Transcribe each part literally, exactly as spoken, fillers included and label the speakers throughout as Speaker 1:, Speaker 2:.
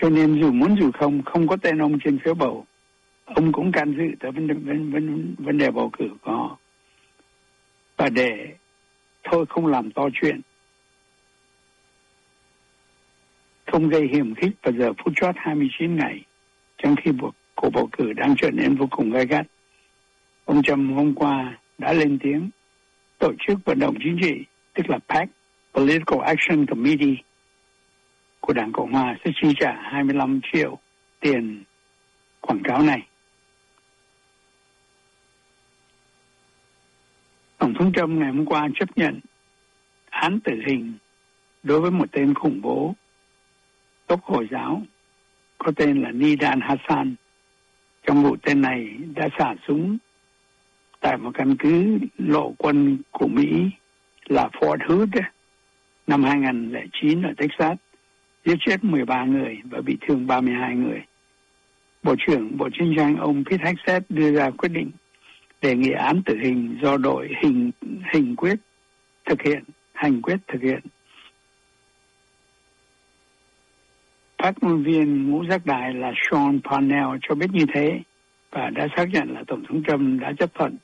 Speaker 1: Cho nên dù muốn dù không, không có tên ông trên phiếu bầu, ông cũng can dự tới vấn đề, vấn, vấn, vấn đề bầu cử của họ. Và để thôi không làm to chuyện, không gây hiểm khích vào giờ phút chót hai mươi chín ngày, trong khi cuộc bầu cử đang trở nên vô cùng gay gắt, ông Trump hôm qua đã lên tiếng tổ chức vận động chính trị, tức là PAC, Political Action Committee của Đảng Cộng Hòa sẽ chi trả hai mươi lăm triệu tiền quảng cáo này. Tổng thống Trump ngày hôm qua chấp nhận án tử hình đối với một tên khủng bố gốc Hồi giáo có tên là Nidal Hassan. Trong vụ tên này đã xả súng tại một căn cứ lộ quân của Mỹ là Fort Hood năm hai không không chín ở Texas, giết chết mười ba người và bị thương ba mươi hai người. Bộ trưởng Bộ Chiến tranh ông Pete Hegseth đưa ra quyết định đề nghị án tử hình do đội hình hình quyết thực hiện, hành quyết thực hiện. Phát ngôn viên ngũ giác đài là Sean Parnell cho biết như thế và đã xác nhận là Tổng thống Trump đã chấp thuận.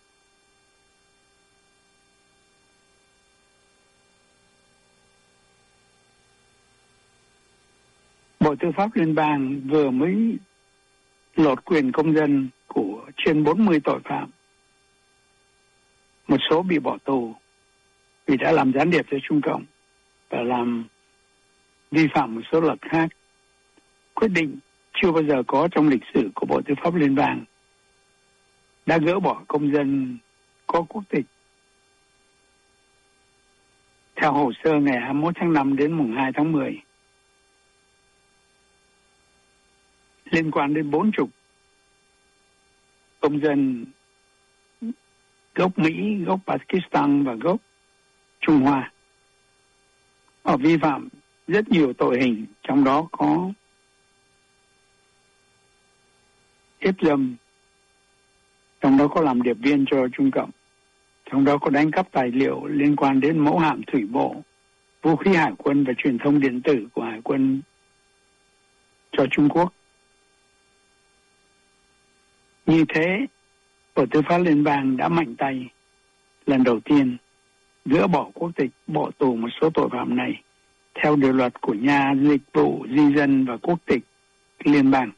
Speaker 1: Bộ Tư pháp Liên bang vừa mới lột quyền công dân của trên bốn mươi tội phạm. Một số bị bỏ tù vì đã làm gián điệp cho Trung Cộng và làm vi phạm một số luật khác. Quyết định chưa bao giờ có trong lịch sử của Bộ Tư pháp Liên bang đã gỡ bỏ công dân có quốc tịch. Theo hồ sơ ngày hai mươi mốt tháng năm đến mùng hai tháng mười, liên quan đến bốn chục công dân gốc Mỹ, gốc Pakistan và gốc Trung Hoa. Họ vi phạm rất nhiều tội hình, trong đó có hiếp dâm, trong đó có làm điệp viên cho Trung Cộng, trong đó có đánh cắp tài liệu liên quan đến mẫu hạm thủy bộ, vũ khí hải quân và truyền thông điện tử của hải quân cho Trung Quốc. Như thế, Bộ Tư pháp Liên bang đã mạnh tay lần đầu tiên gỡ bỏ quốc tịch, bỏ tù một số tội phạm này theo điều luật của nhà dịch vụ di dân và quốc tịch liên bang.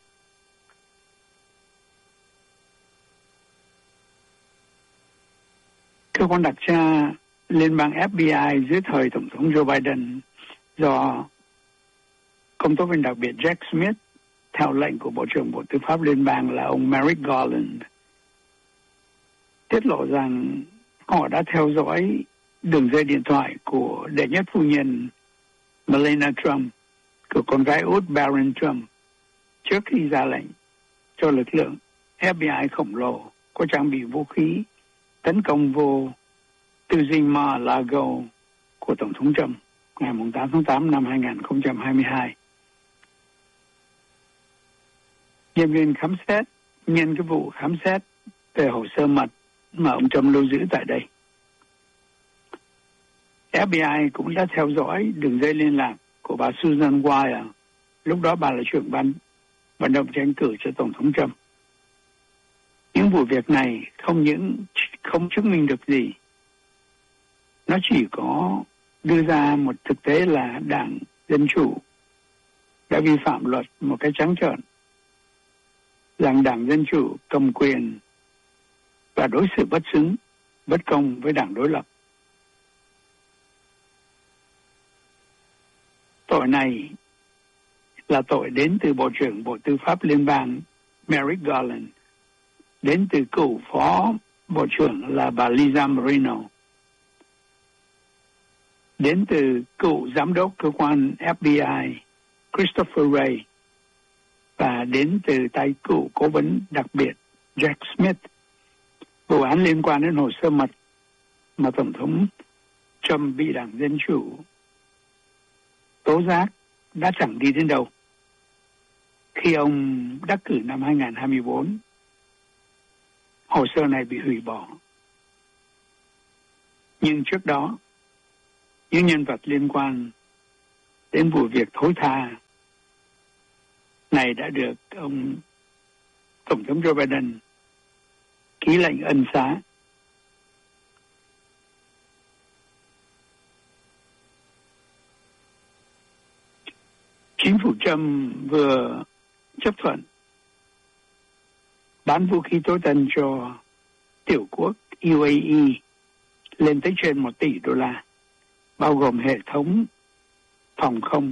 Speaker 1: Cơ quan đặc tra liên bang F B I dưới thời Tổng thống Joe Biden do công tố viên đặc biệt Jack Smith theo lệnh của Bộ trưởng Bộ Tư pháp Liên bang là ông Merrick Garland tiết lộ rằng họ đã theo dõi đường dây điện thoại của đệ nhất phu nhân Melania Trump, của con gái út Barron Trump, trước khi ra lệnh cho lực lượng F B I khổng lồ có trang bị vũ khí tấn công vô tư dinh Mar-a-Lago của Tổng thống Trump ngày tám tháng tám năm hai không hai hai. Nhân viên khám xét nhân cái vụ khám xét về hồ sơ mật mà ông Trump lưu giữ tại đây. F B I cũng đã theo dõi đường dây liên lạc của bà Susan Wire, lúc đó bà là trưởng ban vận động tranh cử cho Tổng thống Trump. Những vụ việc này không những không chứng minh được gì, nó chỉ có đưa ra một thực tế là Đảng Dân Chủ đã vi phạm luật một cách trắng trợn, rằng Đảng Dân Chủ cầm quyền và đối xử bất xứng, bất công với đảng đối lập. Tội này là tội đến từ Bộ trưởng Bộ Tư pháp Liên bang Merrick Garland, đến từ cựu Phó Bộ trưởng là bà Lisa Marino, đến từ cựu Giám đốc cơ quan F B I Christopher Wray và đến từ tay cựu cố vấn đặc biệt Jack Smith. Vụ án liên quan đến hồ sơ mật mà Tổng thống Trump bị Đảng Dân Chủ tố giác đã chẳng đi đến đâu. Khi ông đắc cử năm hai không hai tư, hồ sơ này bị hủy bỏ. Nhưng trước đó, những nhân vật liên quan đến vụ việc thối tha này đã được ông Tổng thống Joe Biden ký lệnh ân xá. Chính phủ Trump vừa chấp thuận bán vũ khí tối tân cho tiểu quốc u a e lên tới trên một tỷ đô la, bao gồm hệ thống phòng không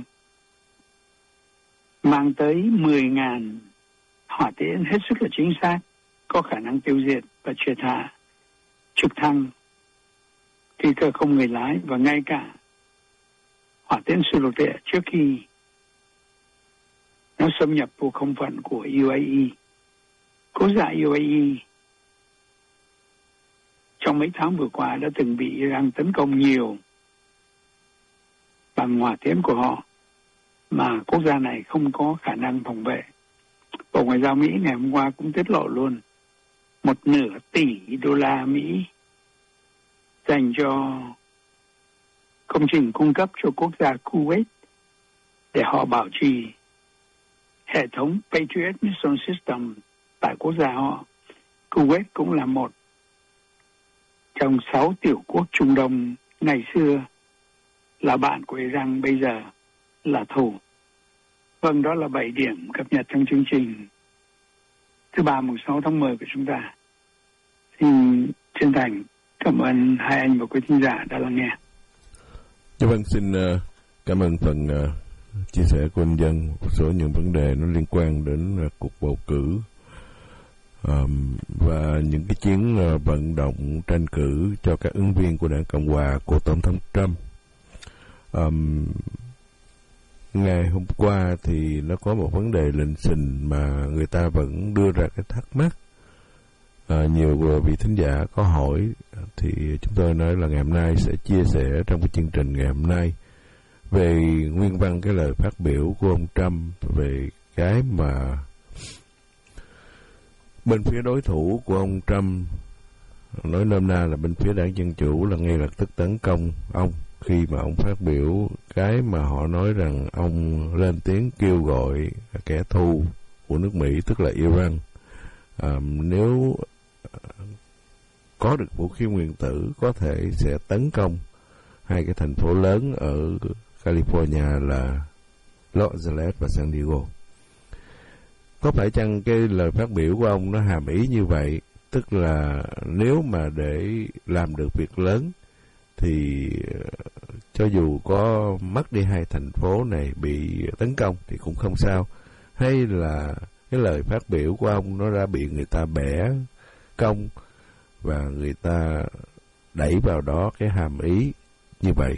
Speaker 1: mang tới mười nghìn hỏa tiễn hết sức là chính xác, có khả năng tiêu diệt và triệt hạ trực thăng, phi cơ không người lái và ngay cả hỏa tiễn xuyên lục địa trước khi nó xâm nhập vào không phận của u a e. Quốc gia u a e trong mấy tháng vừa qua đã từng bị Iran tấn công nhiều bằng hỏa tiễn của họ mà quốc gia này không có khả năng phòng vệ. Bộ Ngoại giao Mỹ ngày hôm qua cũng tiết lộ luôn một nửa tỷ đô la Mỹ dành cho công trình cung cấp cho quốc gia Kuwait để họ bảo trì hệ thống Patriot Missile System tại quốc gia họ. Kuwait cũng là một trong sáu tiểu quốc Trung Đông ngày xưa là bạn của Iran, bây giờ là thù. Vâng, đó là bảy điểm cập nhật trong chương trình thứ ba mùng sáu tháng mười của chúng ta. Xin chân thành cảm ơn hai anh và quý thính giả đã lắng nghe.
Speaker 2: Dạ vâng, xin uh, cảm ơn phần uh, chia sẻ của anh Dân. Một số những vấn đề nó liên quan đến uh, cuộc bầu cử um, và những cái chiến uh, vận động tranh cử cho các ứng viên của đảng Cộng hòa của Tổng thống Trump. Um, ngày hôm qua thì nó có một vấn đề lình xình mà người ta vẫn đưa ra cái thắc mắc. À, nhiều vị thính giả có hỏi thì chúng tôi nói là ngày hôm nay sẽ chia sẻ trong cái chương trình ngày hôm nay về nguyên văn cái lời phát biểu của ông Trump về cái mà bên phía đối thủ của ông Trump, nói nôm na là bên phía đảng Dân Chủ, là ngay lập tức tấn công ông khi mà ông phát biểu cái mà họ nói rằng ông lên tiếng kêu gọi kẻ thù của nước Mỹ, tức là Iran, à, nếu có được vũ khí nguyên tử có thể sẽ tấn công hai cái thành phố lớn ở California là Los Angeles và San Diego. Có phải chăng cái lời phát biểu của ông nó hàm ý như vậy, tức là nếu mà để làm được việc lớn thì cho dù có mất đi hai thành phố này bị tấn công thì cũng không sao, hay là cái lời phát biểu của ông nó đã bị người ta bẻ cong và người ta đẩy vào đó cái hàm ý như vậy?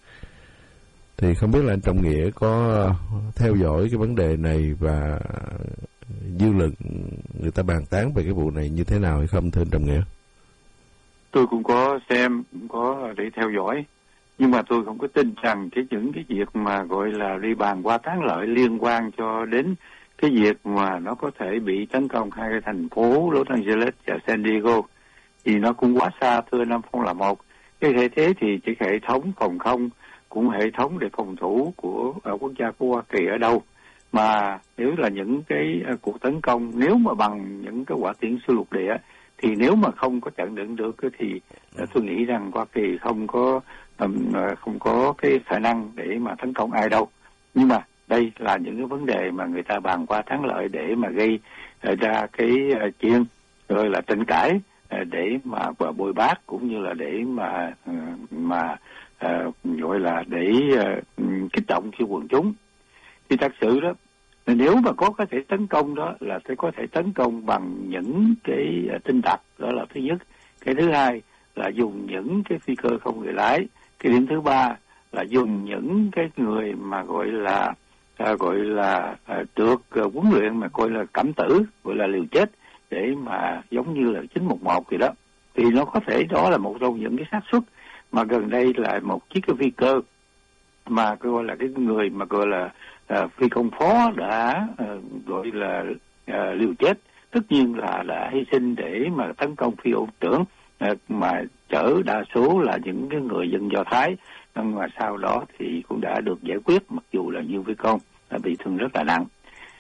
Speaker 2: Thì không biết là anh Trọng Nghĩa có theo dõi cái vấn đề này và dư luận người ta bàn tán về cái vụ này như thế nào hay không, thưa anh Trọng Nghĩa?
Speaker 3: Tôi cũng có xem, cũng có để theo dõi, nhưng mà tôi không có tin rằng cái những cái việc mà gọi là đi bàn qua tán lợi liên quan cho đến cái việc mà nó có thể bị tấn công hai cái thành phố Los Angeles và San Diego thì nó cũng quá xa, thưa Nam Phong. Là một cái thể thế thì chỉ hệ thống phòng không cũng hệ thống để phòng thủ của ở quốc gia của Hoa Kỳ ở đâu, mà nếu là những cái uh, cuộc tấn công nếu mà bằng những cái hỏa tiễn xuyên lục địa thì nếu mà không có chặn đựng được thì uh, tôi nghĩ rằng Hoa Kỳ không có um, uh, không có cái khả năng để mà tấn công ai đâu. Nhưng mà đây là những cái vấn đề mà người ta bàn qua thắng lợi để mà gây uh, ra cái uh, chuyện rồi là tranh cãi uh, để mà bồi bác, cũng như là để mà uh, mà uh, gọi là để uh, kích động cho quần chúng. Thì thật sự đó, nếu mà có có thể tấn công đó là sẽ có thể tấn công bằng những cái uh, tin tặc, đó là thứ nhất. Cái thứ hai là dùng những cái phi cơ không người lái. Cái điểm thứ ba là dùng những cái người mà gọi là À, gọi là à, được à, huấn luyện mà gọi là cẩm tử, gọi là liều chết, để mà giống như là chín một một gì đó. Thì nó có thể đó là một trong những cái xác suất mà gần đây là một chiếc cái phi cơ mà gọi là cái người mà gọi là à, phi công phó đã à, gọi là à, liều chết, tất nhiên là đã hy sinh để mà tấn công phi công trưởng, à, mà chở đa số là những cái người dân Do Thái, nhưng mà sau đó thì cũng đã được giải quyết, mặc dù là nhiều phi công đã bị thương rất là nặng.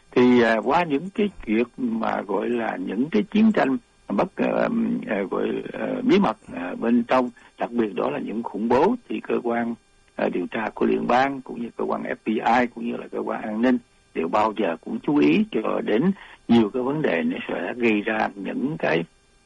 Speaker 3: Thì uh, qua những cái chuyện mà gọi là những cái chiến tranh bất uh, uh, gọi uh, bí mật uh, bên trong, đặc biệt đó là những khủng bố, thì cơ quan uh, điều tra của liên bang cũng như cơ quan ép bê i cũng như là cơ quan an ninh đều bao giờ cũng chú ý cho đến nhiều cái vấn đề này sẽ gây ra những cái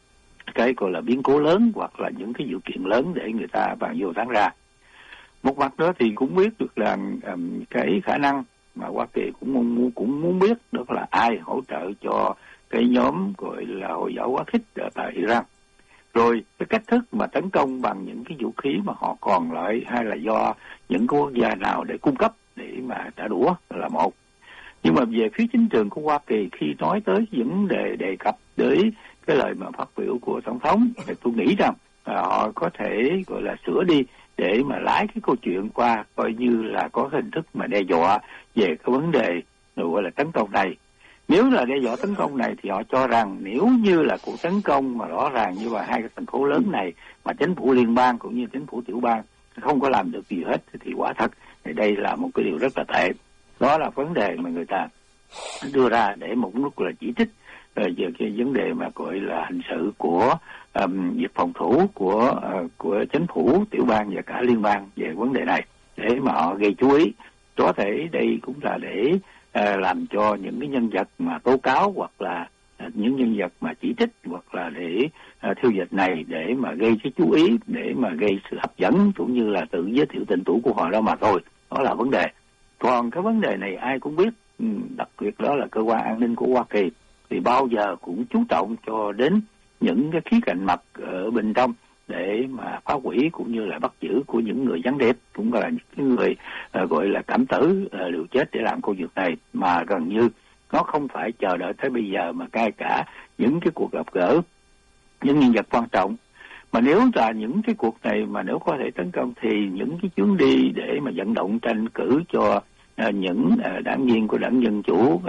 Speaker 3: cái gọi là biến cố lớn hoặc là những cái sự kiện lớn để người ta bàn vô tán ra. Một mặt đó thì cũng biết được là um, cái khả năng mà Hoa Kỳ cũng muốn cũng muốn biết đó là ai hỗ trợ cho cái nhóm gọi là Hồi giáo quá khích ở tại Iran. Rồi cái cách thức mà tấn công bằng những cái vũ khí mà họ còn lại, hay là do những quốc gia nào để cung cấp để mà trả đũa là một. Nhưng mà về phía chính trường của Hoa Kỳ, khi nói tới vấn đề đề cập tới cái lời mà phát biểu của Tổng thống, thì tôi nghĩ rằng à, họ có thể gọi là sửa đi để mà lái cái câu chuyện qua coi như là có hình thức mà đe dọa về cái vấn đề gọi là tấn công này. Nếu là đe dọa tấn công này thì họ cho rằng nếu như là cuộc tấn công mà rõ ràng như là hai cái thành phố lớn này mà chính phủ liên bang cũng như chính phủ tiểu bang không có làm được gì hết thì quả thật thì đây là một cái điều rất là tệ. Đó là vấn đề mà người ta đưa ra để một lúc là chỉ trích về cái vấn đề mà gọi là hình sự của um, việc phòng thủ của uh, của chính phủ tiểu bang và cả liên bang về vấn đề này để mà họ gây chú ý. Có thể đây cũng là để uh, làm cho những cái nhân vật mà tố cáo hoặc là uh, những nhân vật mà chỉ trích hoặc là để uh, theo dịch này để mà gây cái chú ý, để mà gây sự hấp dẫn cũng như là tự giới thiệu tình tủ của họ đó mà thôi. Đó là vấn đề. Còn cái vấn đề này ai cũng biết, đặc biệt đó là cơ quan an ninh của Hoa Kỳ thì bao giờ cũng chú trọng cho đến những cái khía cạnh mặt ở bên trong để mà phá hủy cũng như là bắt giữ của những người gián điệp, cũng là những người uh, gọi là cảm tử uh, liều chết để làm công việc này, mà gần như nó không phải chờ đợi tới bây giờ mà ngay cả những cái cuộc gặp gỡ những nhân vật quan trọng. Mà nếu là những cái cuộc này mà nếu có thể tấn công thì những cái chuyến đi để mà vận động tranh cử cho uh, những uh, đảng viên của đảng Dân Chủ, uh,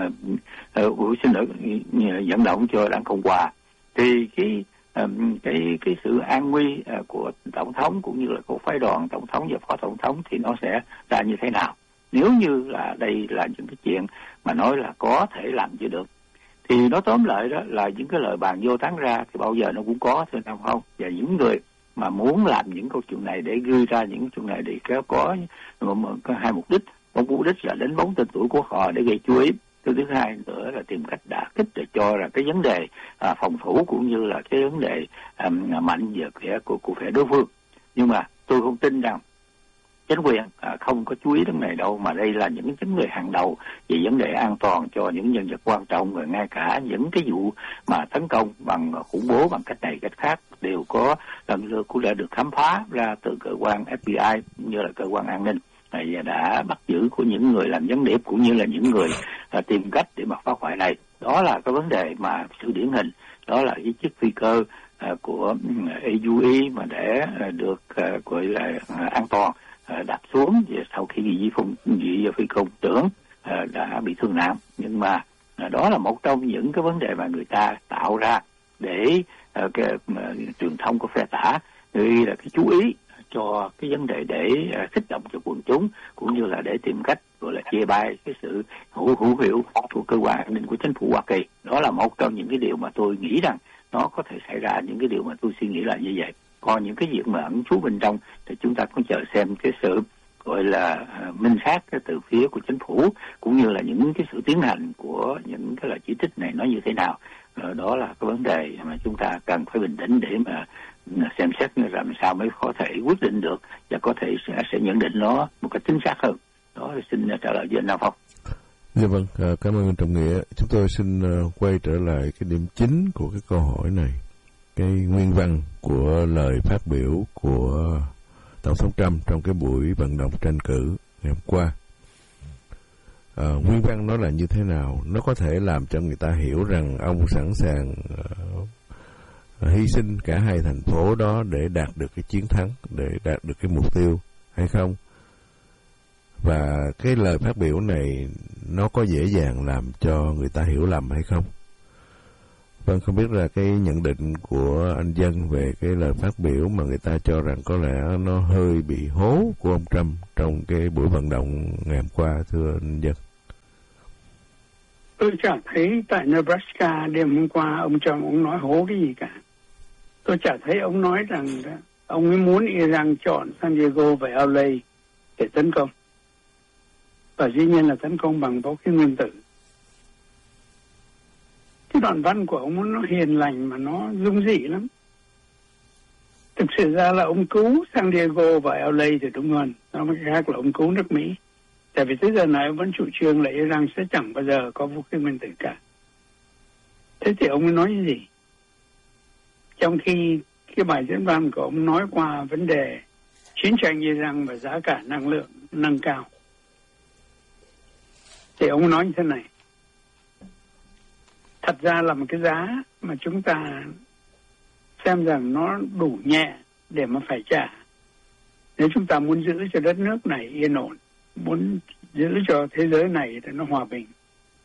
Speaker 3: uh, uh, xin lỗi, uh, vận động cho đảng Cộng Hòa, thì cái uh, cái cái sự an nguy uh, của tổng thống cũng như là của phái đoàn tổng thống và phó tổng thống thì nó sẽ ra như thế nào? Nếu như là đây là những cái chuyện mà nói là có thể làm cho được, thì nó tóm lại đó là những cái lời bàn vô tán ra thì bao giờ nó cũng có, thưa Nam Phong. Và những người mà muốn làm những câu chuyện này để gửi ra những chuyện này để có, có, có hai mục đích. Một mục đích là đánh bóng tên tuổi của họ để gây chú ý. Thứ thứ hai nữa là tìm cách đả kích để cho là cái vấn đề à, phòng thủ cũng như là cái vấn đề à, mạnh về phía của, của phe đối phương. Nhưng mà tôi không tin rằng chính quyền à, không có chú ý đến này đâu, mà đây là những chính người hàng đầu về vấn đề an toàn cho những nhân vật quan trọng, và ngay cả những cái vụ mà tấn công bằng khủng bố bằng cách này cách khác đều có lần lượt cũng đã được khám phá ra từ cơ quan ép bê i như là cơ quan an ninh này, và đã bắt giữ của những người làm gián điệp cũng như là những người à, tìm cách để mà phá hoại này. Đó là cái vấn đề mà sự điển hình, đó là cái chiếc phi cơ à, của a u e mà để à, được à, gọi là à, an toàn à, đáp xuống sau khi vị phun vị phi công trưởng à, đã bị thương nặng. Nhưng mà à, đó là một trong những cái vấn đề mà người ta tạo ra để à, cái à, truyền thông của phe tả gây là cái chú ý cho cái vấn đề để uh, kích động cho quần chúng cũng như là để tìm cách gọi là chê bai cái sự hữu hữu hiệu của cơ quan an ninh của chính phủ Hoa Kỳ. Đó là một trong những cái điều mà tôi nghĩ rằng nó có thể xảy ra, những cái điều mà tôi suy nghĩ là như vậy. Còn những cái việc mà ẩn trú bên trong thì chúng ta cũng chờ xem cái sự gọi là uh, minh xác từ phía của chính phủ cũng như là những cái sự tiến hành của những cái lời chỉ trích này nó như thế nào. Uh, đó là cái vấn đề mà chúng ta cần phải bình tĩnh để mà xem xét làm sao mới có thể quyết định được và có thể sẽ, sẽ nhận định nó một cách chính xác hơn. Đó, xin trả lời với anh Nam Phong.
Speaker 2: Dạ vâng, à, cảm ơn anh Trọng Nghĩa. Chúng tôi xin uh, quay trở lại cái điểm chính của cái câu hỏi này, cái nguyên văn của lời phát biểu của Tổng thống Trump trong cái buổi vận động tranh cử ngày hôm qua. À, nguyên văn nó là như thế nào? Nó có thể làm cho người ta hiểu rằng ông sẵn sàng uh, hy sinh cả hai thành phố đó để đạt được cái chiến thắng, để đạt được cái mục tiêu hay không? Và cái lời phát biểu này nó có dễ dàng làm cho người ta hiểu lầm hay không? Vâng, không biết là cái nhận định của anh Dân về cái lời phát biểu mà người ta cho rằng có lẽ nó hơi bị hố của ông Trump trong cái buổi vận động ngày hôm qua, thưa anh Dân.
Speaker 1: Tôi chả thấy tại Nebraska đêm hôm qua ông Trump ông nói hố cái gì cả. Tôi chả thấy ông nói rằng ông ấy muốn Iran chọn San Diego và L A để tấn công. Và dĩ nhiên là tấn công bằng vũ khí nguyên tử. Cái đoạn văn của ông nó hiền lành mà nó dung dị lắm. Thực sự ra là ông cứu San Diego và L A thì đúng hơn. Nó mới khác là ông cứu nước Mỹ. Tại vì tới giờ này ông vẫn chủ trương là Iran sẽ chẳng bao giờ có vũ khí nguyên tử cả. Thế thì ông ấy nói cái gì? Trong khi cái bài diễn văn của ông nói qua vấn đề chiến tranh Iran và giá cả năng lượng nâng cao. Thì ông nói như thế này. Thật ra là một cái giá mà chúng ta xem rằng nó đủ nhẹ để mà phải trả. Nếu chúng ta muốn giữ cho đất nước này yên ổn, muốn giữ cho thế giới này để nó hòa bình.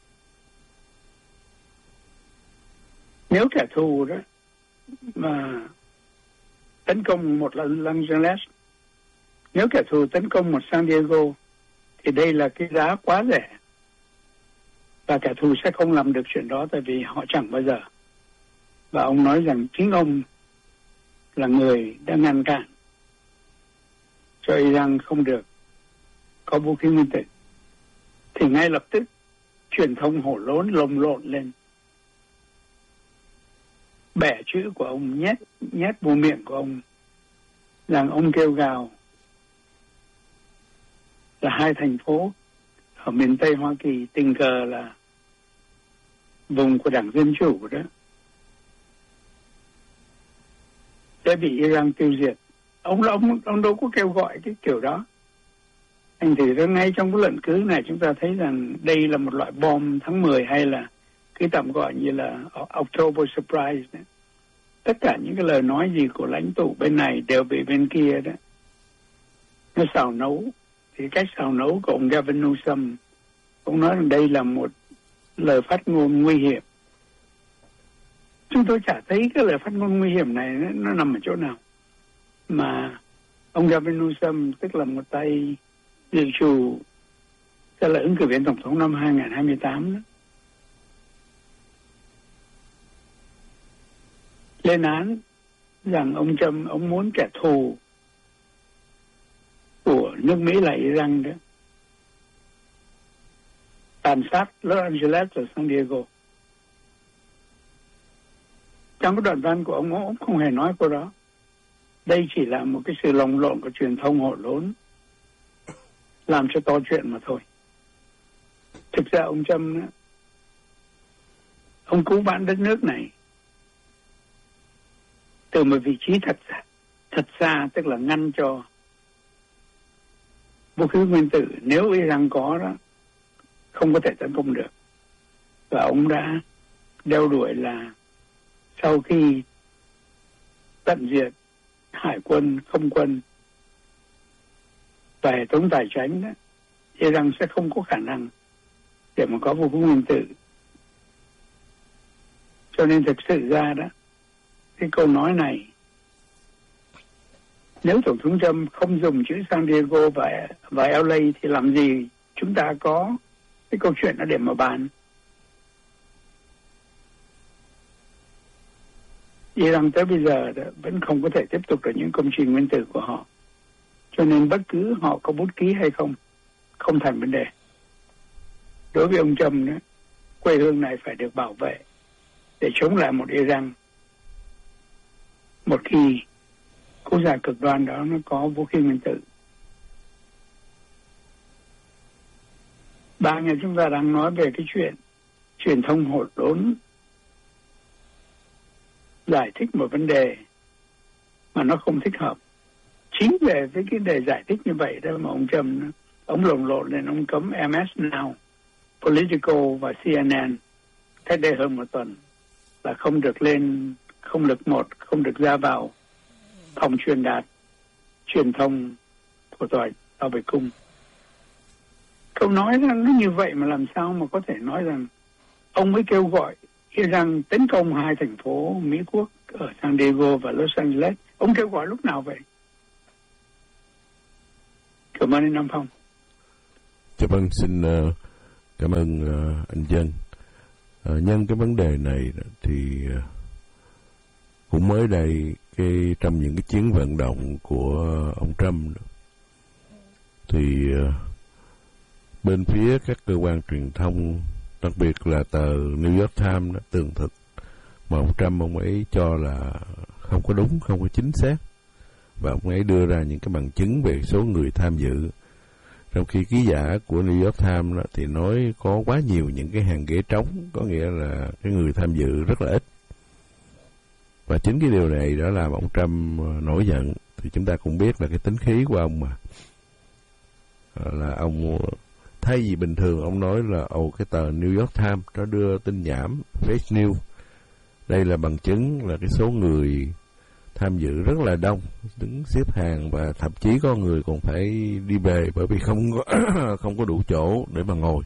Speaker 1: Nếu kẻ thù đó mà tấn công một Los Angeles, nếu kẻ thù tấn công một San Diego, thì đây là cái giá quá rẻ. Và kẻ thù sẽ không làm được chuyện đó tại vì họ chẳng bao giờ. Và ông nói rằng chính ông là người đã ngăn cản cho Iran không được có vũ khí nguyên tử. Thì ngay lập tức truyền thông hổ lốn lồng lộn lên. Bẻ chữ của ông nhét, nhét vô miệng của ông rằng ông kêu gào là hai thành phố ở miền Tây Hoa Kỳ tình cờ là vùng của Đảng Dân Chủ đó sẽ bị Iran tiêu diệt. Ông ông ông đâu có kêu gọi cái kiểu đó. Thành thử ra ngay trong cái luận cứ này chúng ta thấy rằng đây là một loại bom tháng mười hay là cái tạm gọi như là October Surprise đấy. Tất cả những cái lời nói gì của lãnh tụ bên này đều bị bên kia đó nó xào nấu. Thì cách xào nấu của ông Gavin Newsom, ông nói rằng đây là một lời phát ngôn nguy hiểm. Chúng tôi chả thấy cái lời phát ngôn nguy hiểm này nó, nó nằm ở chỗ nào. Mà ông Gavin Newsom tức là một tay dự trù sẽ là ứng cử viên tổng thống năm hai không hai tám đó, lên án rằng ông Trump ông muốn kẻ thù của nước Mỹ là Iran đó tàn sát Los Angeles và San Diego. Trong cái đoạn văn của ông, ông không hề nói câu đó. Đây chỉ là một cái sự lồng lộn của truyền thông hổ lốn làm cho to chuyện mà thôi. Thực ra ông Trump đó, ông cứu vãn đất nước này từ một vị trí thật thật xa, tức là ngăn cho vũ khí nguyên tử nếu Iran có đó không có thể tấn công được. Và ông đã đeo đuổi là sau khi tận diệt hải quân, không quân và hệ thống tài chính đó, Iran sẽ không có khả năng để mà có vũ khí nguyên tử. Cho nên thực sự ra đó, cái câu nói này, nếu Tổng thống Trump không dùng chữ San Diego và, và L A thì làm gì chúng ta có cái câu chuyện đó để mà bàn. Iran tới bây giờ đó, vẫn không có thể tiếp tục được những công trình nguyên tử của họ. Cho nên bất cứ họ có bút ký hay không, không thành vấn đề. Đối với ông Trump, đó, quê hương này phải được bảo vệ để chống lại một Iran một khi quốc gia cực đoan đó nó có vũ khí nguyên tử. Ba ngày chúng ta đang nói về cái chuyện truyền thông hổ lốn giải thích một vấn đề mà nó không thích hợp. Chính về với cái đề giải thích như vậy đó mà ông Trump ông lồng lộn lên, ông cấm em ét Now, Politico và C N N cách đây hơn một tuần là không được lên, không được một, không được ra vào phòng truyền đạt truyền thông của tòa tòa Bạch Cung. Câu nói nó như vậy mà làm sao mà có thể nói rằng ông mới kêu gọi Iran tấn công hai thành phố Mỹ Quốc ở San Diego và Los Angeles. Ông kêu gọi lúc nào vậy? Cảm ơn anh Nam Phong.
Speaker 2: Dạ vâng, xin uh, cảm ơn uh, anh Dân. À, nhân cái vấn đề này thì cũng mới đây cái trong những cái chiến vận động của ông Trump thì bên phía các cơ quan truyền thông, đặc biệt là tờ New York Times đã tường thuật mà ông Trump ông ấy cho là không có đúng, không có chính xác, và ông ấy đưa ra những cái bằng chứng về số người tham dự. Trong khi ký giả của New York Times đó, thì nói có quá nhiều những cái hàng ghế trống, có nghĩa là cái người tham dự rất là ít. Và chính cái điều này đã làm ông Trump nổi giận. Thì chúng ta cũng biết là cái tính khí của ông mà, là ông thay vì bình thường ông nói là ồ cái tờ New York Times nó đưa tin nhảm, fake news, đây là bằng chứng là cái số người tham dự rất là đông, đứng xếp hàng, và thậm chí có người còn phải đi về bởi vì không có không có đủ chỗ để mà ngồi.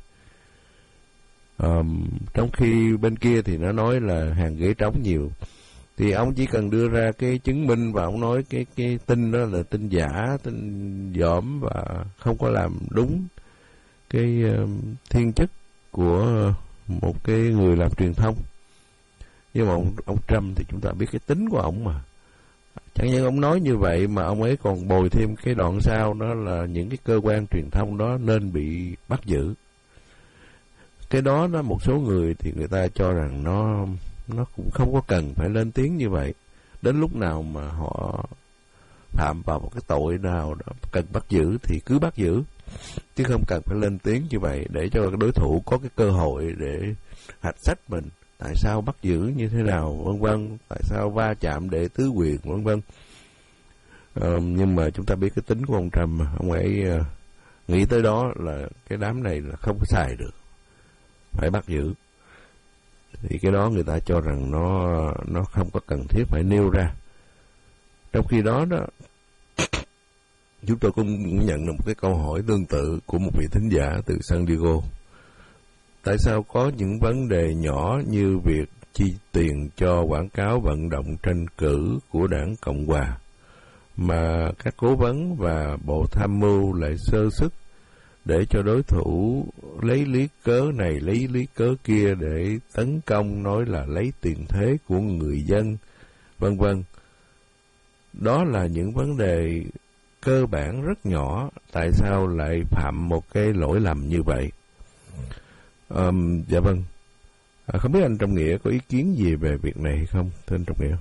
Speaker 2: Um, trong khi bên kia thì nó nói là hàng ghế trống nhiều, thì ông chỉ cần đưa ra cái chứng minh và ông nói cái cái tin đó là tin giả, tin dỏm và không có làm đúng cái uh, thiên chất của một cái người làm truyền thông. Nhưng mà ông, ông Trump thì chúng ta biết cái tính của ông mà. Chẳng những ông nói như vậy mà ông ấy còn bồi thêm cái đoạn sau, đó là những cái cơ quan truyền thông đó nên bị bắt giữ. Cái đó đó một số người thì người ta cho rằng nó nó cũng không có cần phải lên tiếng như vậy. Đến lúc nào mà họ phạm vào một cái tội nào đó cần bắt giữ thì cứ bắt giữ, chứ không cần phải lên tiếng như vậy để cho đối thủ có cái cơ hội để hạch sách mình. Tại sao bắt giữ như thế nào, vân vân, tại sao va chạm để tứ quyền, vân vân. Ờ, nhưng mà chúng ta biết cái tính của ông Trump mà, ông ấy uh, nghĩ tới đó là cái đám này là không có xài được, phải bắt giữ. Thì cái đó người ta cho rằng nó nó không có cần thiết phải nêu ra. Trong khi đó đó, chúng tôi cũng nhận được một cái câu hỏi tương tự của một vị thính giả từ San Diego. Tại sao có những vấn đề nhỏ như việc chi tiền cho quảng cáo vận động tranh cử của đảng Cộng Hòa mà các cố vấn và bộ tham mưu lại sơ sức để cho đối thủ lấy lý cớ này lấy lý cớ kia để tấn công, nói là lấy tiền thế của người dân, vân vân. Đó là những vấn đề cơ bản rất nhỏ, tại sao lại phạm một cái lỗi lầm như vậy? Um, dạ vâng. À, không biết anh Trọng Nghĩa có ý kiến gì về việc này hay không, thưa anh Trọng Nghĩa?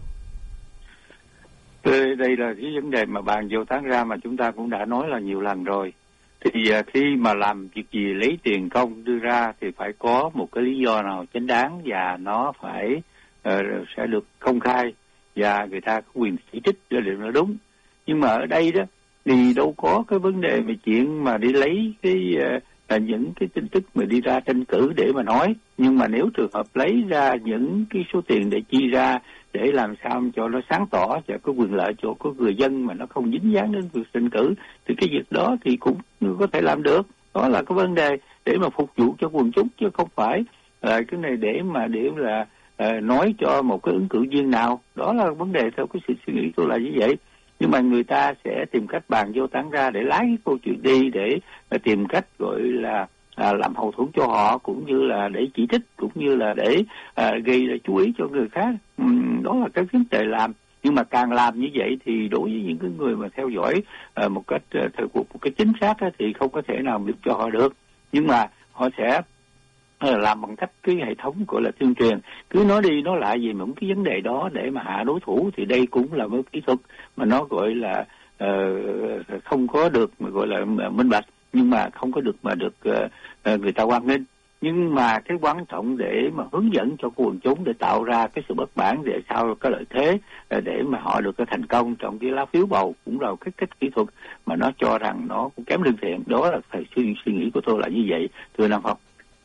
Speaker 3: Đây là cái vấn đề mà bàn vô tháng ra mà chúng ta cũng đã nói là nhiều lần rồi. Thì khi mà làm việc gì lấy tiền công đưa ra thì phải có một cái lý do nào chính đáng, và nó phải uh, sẽ được công khai và người ta có quyền chỉ trích cho điều nó đúng. Nhưng mà ở đây đó thì đâu có cái vấn đề về chuyện mà đi lấy cái uh, là những cái tin tức mà đi ra tranh cử để mà nói. Nhưng mà nếu trường hợp lấy ra những cái số tiền để chi ra để làm sao cho nó sáng tỏ và có quyền lợi cho có người dân mà nó không dính dáng đến việc tranh cử, thì cái việc đó thì cũng có thể làm được. Đó là cái vấn đề để mà phục vụ cho quần chúng, chứ không phải là cái này để mà để là uh, nói cho một cái ứng cử viên nào. Đó là vấn đề theo cái sự suy nghĩ tôi là như vậy. Nhưng mà người ta sẽ tìm cách bàn vô tán ra để lái cái câu chuyện đi, để tìm cách gọi là à, làm hậu thuẫn cho họ, cũng như là để chỉ trích, cũng như là để à, gây ra chú ý cho người khác. Uhm, đó là cái vấn đề làm. Nhưng mà càng làm như vậy thì đối với những cái người mà theo dõi à, một cách thời cuộc một cách chính xác á, thì không có thể nào biết cho họ được. Nhưng mà họ sẽ làm bằng cách cái hệ thống gọi là tuyên truyền, cứ nói đi nói lại về những cái vấn đề đó để mà hạ đối thủ. Thì đây cũng là một kỹ thuật mà nó gọi là uh, không có được mà gọi là minh bạch, nhưng mà không có được mà được uh, người ta hoan nghênh. Nhưng mà cái quan trọng để mà hướng dẫn cho quần chúng để tạo ra cái sự bất mãn, để sao có lợi thế để mà họ được cái thành công trong cái lá phiếu bầu, cũng là cái cách kỹ thuật mà nó cho rằng nó cũng kém lương thiện. Đó là phải suy, suy nghĩ của tôi là như vậy, thưa Nam Phong.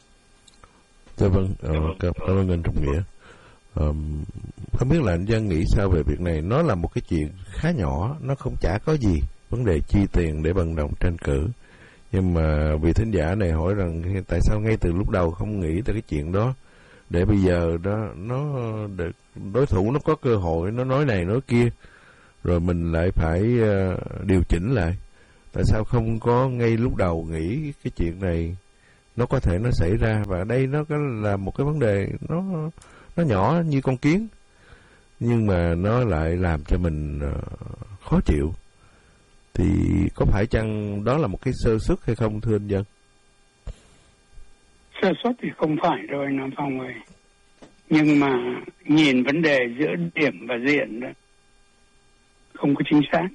Speaker 2: Dạ vâng, uh, cảm ơn anh Trọng Nghĩa. Um, không biết là anh Giang nghĩ sao về việc này? Nó là một cái chuyện khá nhỏ, nó không chả có gì vấn đề chi tiền để vận động tranh cử. Nhưng mà vị thính giả này hỏi rằng tại sao ngay từ lúc đầu không nghĩ tới cái chuyện đó, để bây giờ đó nó để đối thủ nó có cơ hội nó nói này nói kia, rồi mình lại phải uh, điều chỉnh lại. Tại sao không có ngay lúc đầu nghĩ cái chuyện này nó có thể nó xảy ra, và đây nó có là một cái vấn đề nó nó nhỏ như con kiến, nhưng mà nó lại làm cho mình uh, khó chịu. Thì có phải chăng đó là một cái sơ suất hay không thưa anh Dân?
Speaker 1: Sơ suất thì không phải rồi Nam Phong ơi, nhưng mà nhìn vấn đề giữa điểm và diện đó không có chính xác.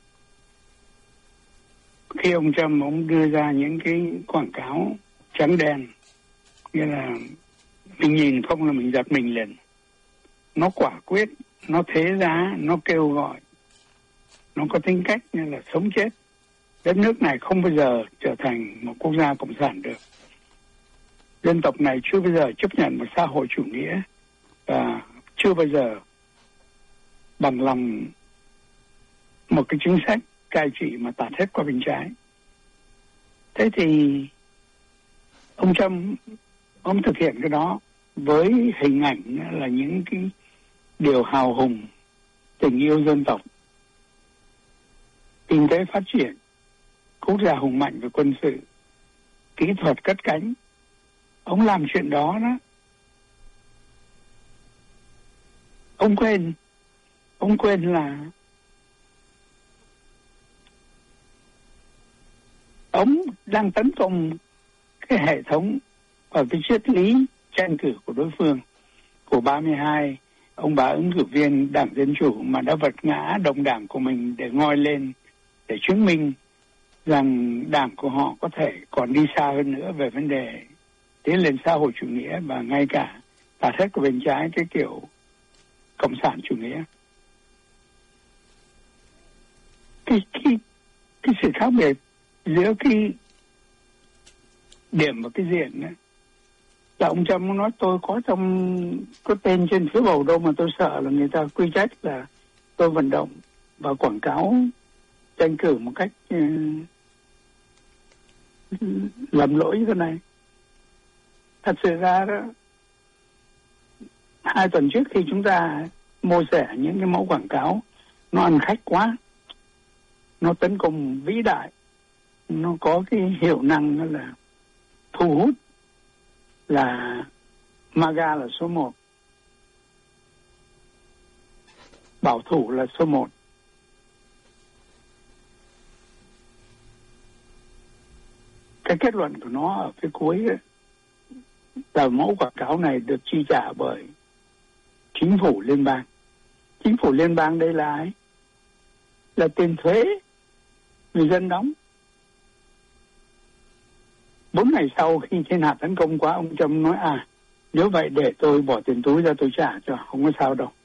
Speaker 1: Khi ông Trump ông đưa ra những cái quảng cáo trắng đen, nghĩa là mình nhìn không là mình giật mình liền. Nó quả quyết, nó thế giá, nó kêu gọi, nó có tính cách như là sống chết. Đất nước này không bao giờ trở thành một quốc gia cộng sản được. Dân tộc này chưa bao giờ chấp nhận một xã hội chủ nghĩa, và chưa bao giờ bằng lòng một cái chính sách cai trị mà tạt hết qua bên trái. Thế thì ông Trump ông thực hiện cái đó với hình ảnh là những cái điều hào hùng, tình yêu dân tộc, kinh tế phát triển, quốc gia hùng mạnh về quân sự, kỹ thuật cất cánh. Ông làm chuyện đó đó. Ông quên, ông quên là ông đang tấn công cái hệ thống và cái triết lý tranh cử của đối phương, của ba mươi hai ông bà ứng cử viên Đảng Dân Chủ mà đã vật ngã đồng đảng của mình để ngoi lên, để chứng minh rằng đảng của họ có thể còn đi xa hơn nữa về vấn đề tiến lên xã hội chủ nghĩa, và ngay cả tạt hết của bên trái cái kiểu cộng sản chủ nghĩa. Cái, cái, cái sự khác biệt giữa cái điểm và cái diện ấy, là ông Trump nói tôi có trong có tên trên phiếu bầu đâu mà tôi sợ là người ta quy trách là tôi vận động và quảng cáo tranh cử một cách uh, lầm lỗi như thế này. Thật sự ra đó, hai tuần trước khi chúng ta mô tả những cái mẫu quảng cáo nó ăn khách quá, nó tấn công vĩ đại, nó có cái hiệu năng đó là thu hút, là MAGA là số một, bảo thủ là số một. Cái kết luận của nó ở phía cuối ấy, là mẫu quảng cáo này được chi trả bởi chính phủ liên bang. Chính phủ liên bang đây là ai? Là tiền thuế người dân đóng. Bốn ngày sau khi thiên hạ tấn công quá, ông Trump nói à, nếu vậy để tôi bỏ tiền túi ra tôi trả cho, không có sao đâu.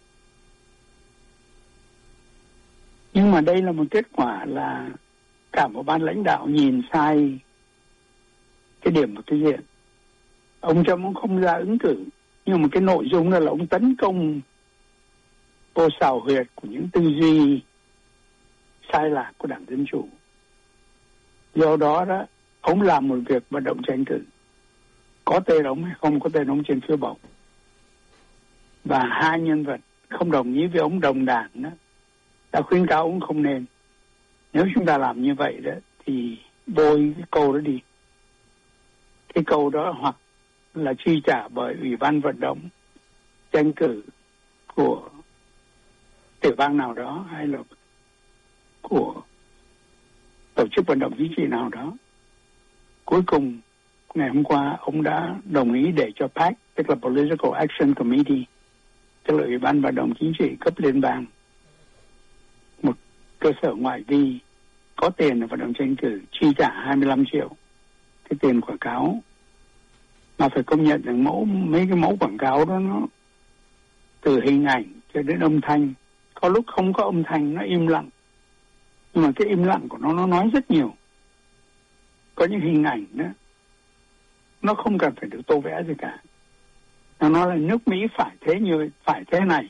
Speaker 1: Nhưng mà đây là một kết quả là cả một ban lãnh đạo nhìn sai cái điểm và cái diện. Ông Trump cũng không ra ứng cử, nhưng mà cái nội dung đó là ông tấn công vô xào huyệt của những tư duy sai lạc của Đảng Dân Chủ. Do đó đó, ông làm một việc vận động tranh cử, có tên ông hay không có tên ông trên phiếu bầu. Và hai nhân vật không đồng ý với ông đồng đảng đó đã khuyến cáo ông không nên. Nếu chúng ta làm như vậy đó thì bôi cái câu đó đi. Cái câu đó hoặc là chi trả bởi ủy ban vận động tranh cử của tiểu bang nào đó, hay là của tổ chức vận động chính trị nào đó. Cuối cùng ngày hôm qua ông đã đồng ý để cho pê a xê, tức là Political Action Committee, tức là ủy ban vận động chính trị cấp liên bang, một cơ sở ngoại vi có tiền để vận động tranh cử, chi trả hai mươi lăm triệu cái tiền quảng cáo. Mà phải công nhận rằng mẫu mấy cái mẫu quảng cáo đó, nó từ hình ảnh cho đến âm thanh, có lúc không có âm thanh, nó im lặng, nhưng mà cái im lặng của nó nó nói rất nhiều. Có những hình ảnh đó nó không cần phải được tô vẽ gì cả, nó nói là nước Mỹ phải thế như phải thế này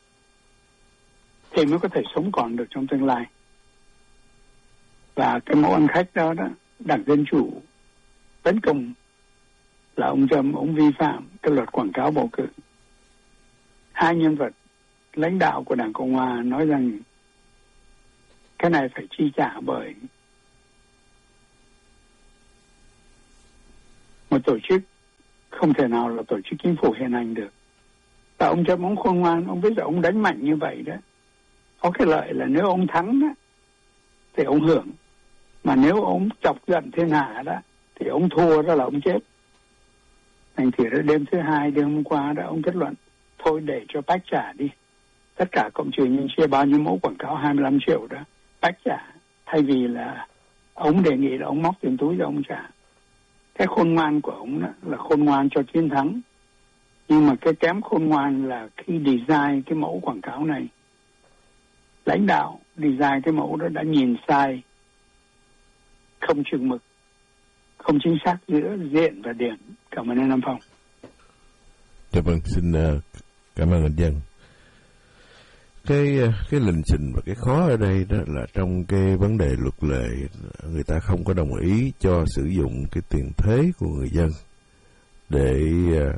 Speaker 1: thì mới có thể sống còn được trong tương lai. Và cái mẫu ăn khách đó đó, Đảng Dân Chủ tấn công là ông Trump, ông vi phạm cái luật quảng cáo bầu cử. Hai nhân vật lãnh đạo của Đảng Cộng Hòa nói rằng cái này phải chi trả bởi một tổ chức không thể nào là tổ chức chính phủ hiện hành được. Và ông Trump ông khôn ngoan, ông biết là ông đánh mạnh như vậy đó, có cái lợi là nếu ông thắng đó thì ông hưởng, mà nếu ông chọc giận thiên hạ đó thì ông thua, đó là ông chết. Thành thử đó đêm thứ hai, đêm hôm qua đó, ông kết luận thôi để cho bách trả đi, tất cả cộng trừ nhân chia bao nhiêu mẫu quảng cáo hai mươi lăm triệu đó bách trả, thay vì là ông đề nghị là ông móc tiền túi cho ông trả. Cái khôn ngoan của ông đó là khôn ngoan cho chiến thắng, nhưng mà cái kém khôn ngoan là khi design cái mẫu quảng cáo này, lãnh đạo design cái mẫu đó đã nhìn sai, không chừng mực, không chính xác giữa diện và điểm. Cảm ơn anh Nam Phong.
Speaker 2: Dạ vâng, xin uh, cảm ơn anh Dân. Cái cái lình xình và cái khó ở đây đó là trong cái vấn đề luật lệ, người ta không có đồng ý cho sử dụng cái tiền thế của người dân để uh,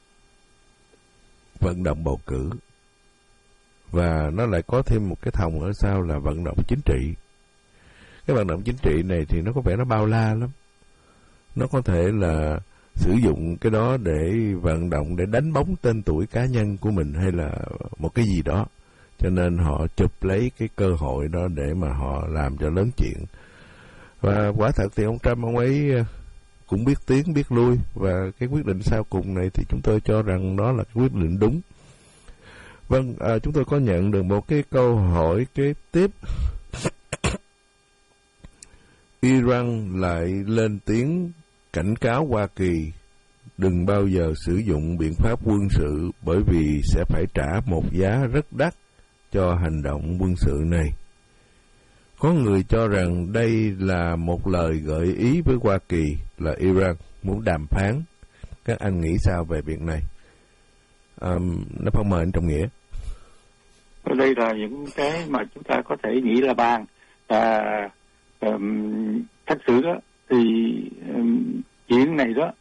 Speaker 2: vận động bầu cử. Và nó lại có thêm một cái thòng ở sau là vận động chính trị. Cái vận động chính trị này thì nó có vẻ nó bao la lắm. Nó có thể là sử dụng cái đó để vận động, để đánh bóng tên tuổi cá nhân của mình hay là một cái gì đó. Cho nên họ chụp lấy cái cơ hội đó để mà họ làm cho lớn chuyện. Và quả thật thì ông Trump, ông ấy cũng biết tiến, biết lui. Và cái quyết định sau cùng này thì chúng tôi cho rằng đó là cái quyết định đúng. Vâng, à, chúng tôi có nhận được một cái câu hỏi kế tiếp. Iran lại lên tiếng cảnh cáo Hoa Kỳ đừng bao giờ sử dụng biện pháp quân sự bởi vì sẽ phải trả một giá rất đắt cho hành động quân sự này. Có người cho rằng đây là một lời gợi ý với Hoa Kỳ là Iran muốn đàm phán. Các anh nghĩ sao về việc này? À, nó phong mời anh Trọng Nghĩa.
Speaker 3: Ở đây là những cái mà chúng ta có thể nghĩ là bàn. À, um, thật sự đó thì um, chuyện này đó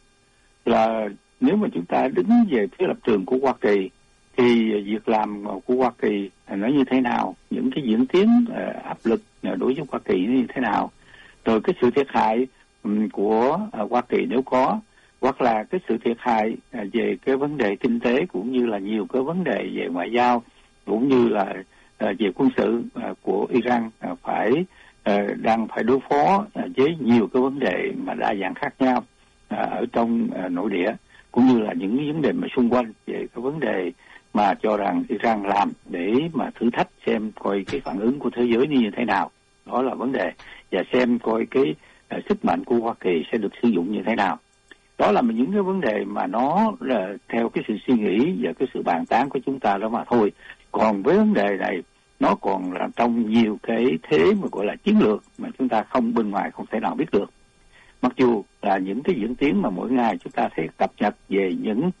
Speaker 3: là nếu mà chúng ta đứng về phía lập trường của Hoa Kỳ thì việc làm của Hoa Kỳ nó như thế nào, những cái diễn tiến uh, áp lực đối với Hoa Kỳ như thế nào, rồi cái sự thiệt hại um, của uh, Hoa Kỳ nếu có, hoặc là cái sự thiệt hại uh, về cái vấn đề kinh tế cũng như là nhiều cái vấn đề về ngoại giao cũng như là uh, về quân sự uh, của Iran uh, phải uh, đang phải đối phó uh, với nhiều cái vấn đề mà đa dạng khác nhau uh, ở trong uh, nội địa, cũng như là những vấn đề mà xung quanh về cái vấn đề mà cho rằng Iran làm để mà thử thách xem coi cái phản ứng của thế giới như thế nào. Đó là vấn đề, và xem coi cái uh, sức mạnh của Hoa Kỳ sẽ được sử dụng như thế nào. Đó là những cái vấn đề mà nó là theo cái sự suy nghĩ và cái sự bàn tán của chúng ta đó mà thôi. Còn với vấn đề này, nó còn là trong nhiều cái thế mà gọi là chiến lược mà chúng ta không bên ngoài không thể nào biết được. Mặc dù là những cái diễn tiến mà mỗi ngày chúng ta thấy cập nhật về những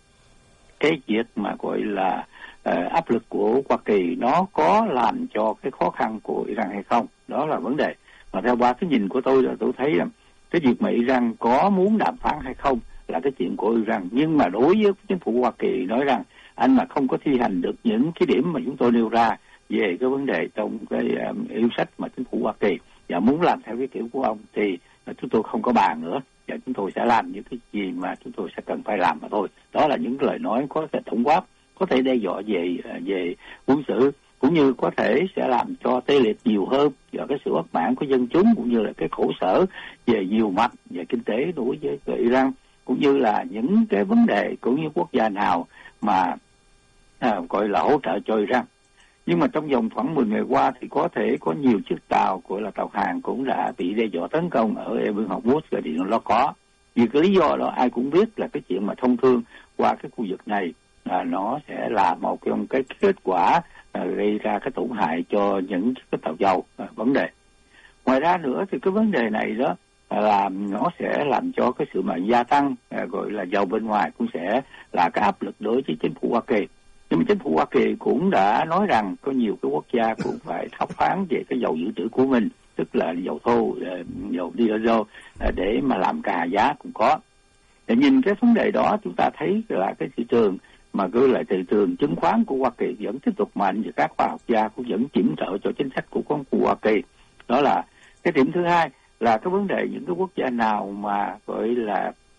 Speaker 3: cái việc mà gọi là uh, áp lực của Hoa Kỳ, nó có làm cho cái khó khăn của Iran hay không, đó là vấn đề. Mà theo qua cái nhìn của tôi là tôi thấy là cái việc mà Iran có muốn đàm phán hay không là cái chuyện của Iran, nhưng mà đối với chính phủ Hoa Kỳ nói rằng anh mà không có thi hành được những cái điểm mà chúng tôi nêu ra về cái vấn đề trong cái um, yêu sách mà chính phủ Hoa Kỳ và muốn làm theo cái kiểu của ông thì uh, chúng tôi không có bàn nữa, và chúng tôi sẽ làm những cái gì mà chúng tôi sẽ cần phải làm mà thôi. Đó là những lời nói có thể tổng quát, có thể đe dọa về uh, về quân sự, cũng như có thể sẽ làm cho tê liệt nhiều hơn do cái sự bất mãn của dân chúng, cũng như là cái khổ sở về nhiều mặt về kinh tế đối với Iran, cũng như là những cái vấn đề cũng như quốc gia nào mà à, gọi là hỗ trợ cho Iran. Nhưng mà trong vòng khoảng mười ngày qua thì có thể có nhiều chiếc tàu gọi là tàu hàng cũng đã bị đe dọa tấn công ở eo biển Hormuz, thì nó có. Vì cái lý do đó ai cũng biết là cái chuyện mà thông thương qua cái khu vực này à, nó sẽ là một cái, cái kết quả à, gây ra cái tổn hại cho những cái tàu dầu à, vấn đề. Ngoài ra nữa thì cái vấn đề này đó là nó sẽ làm cho cái sự mà gia tăng à, gọi là dầu bên ngoài cũng sẽ là cái áp lực đối với chính phủ Hoa Kỳ. Nhưng mà chính phủ Hoa Kỳ cũng đã nói rằng có nhiều cái quốc gia cũng phải thắp phán về cái dầu dự trữ của mình, tức là dầu thô, dầu diesel để mà làm cà giá cũng có. Để nhìn cái vấn đề đó chúng ta thấy là cái thị trường mà cứ lại thị trường chứng khoán của Hoa Kỳ vẫn tiếp tục mạnh, và các khoa học gia cũng vẫn kiểm trợ cho chính sách của con của Hoa Kỳ. Đó là cái điểm thứ hai, là cái vấn đề những cái quốc gia nào mà gọi là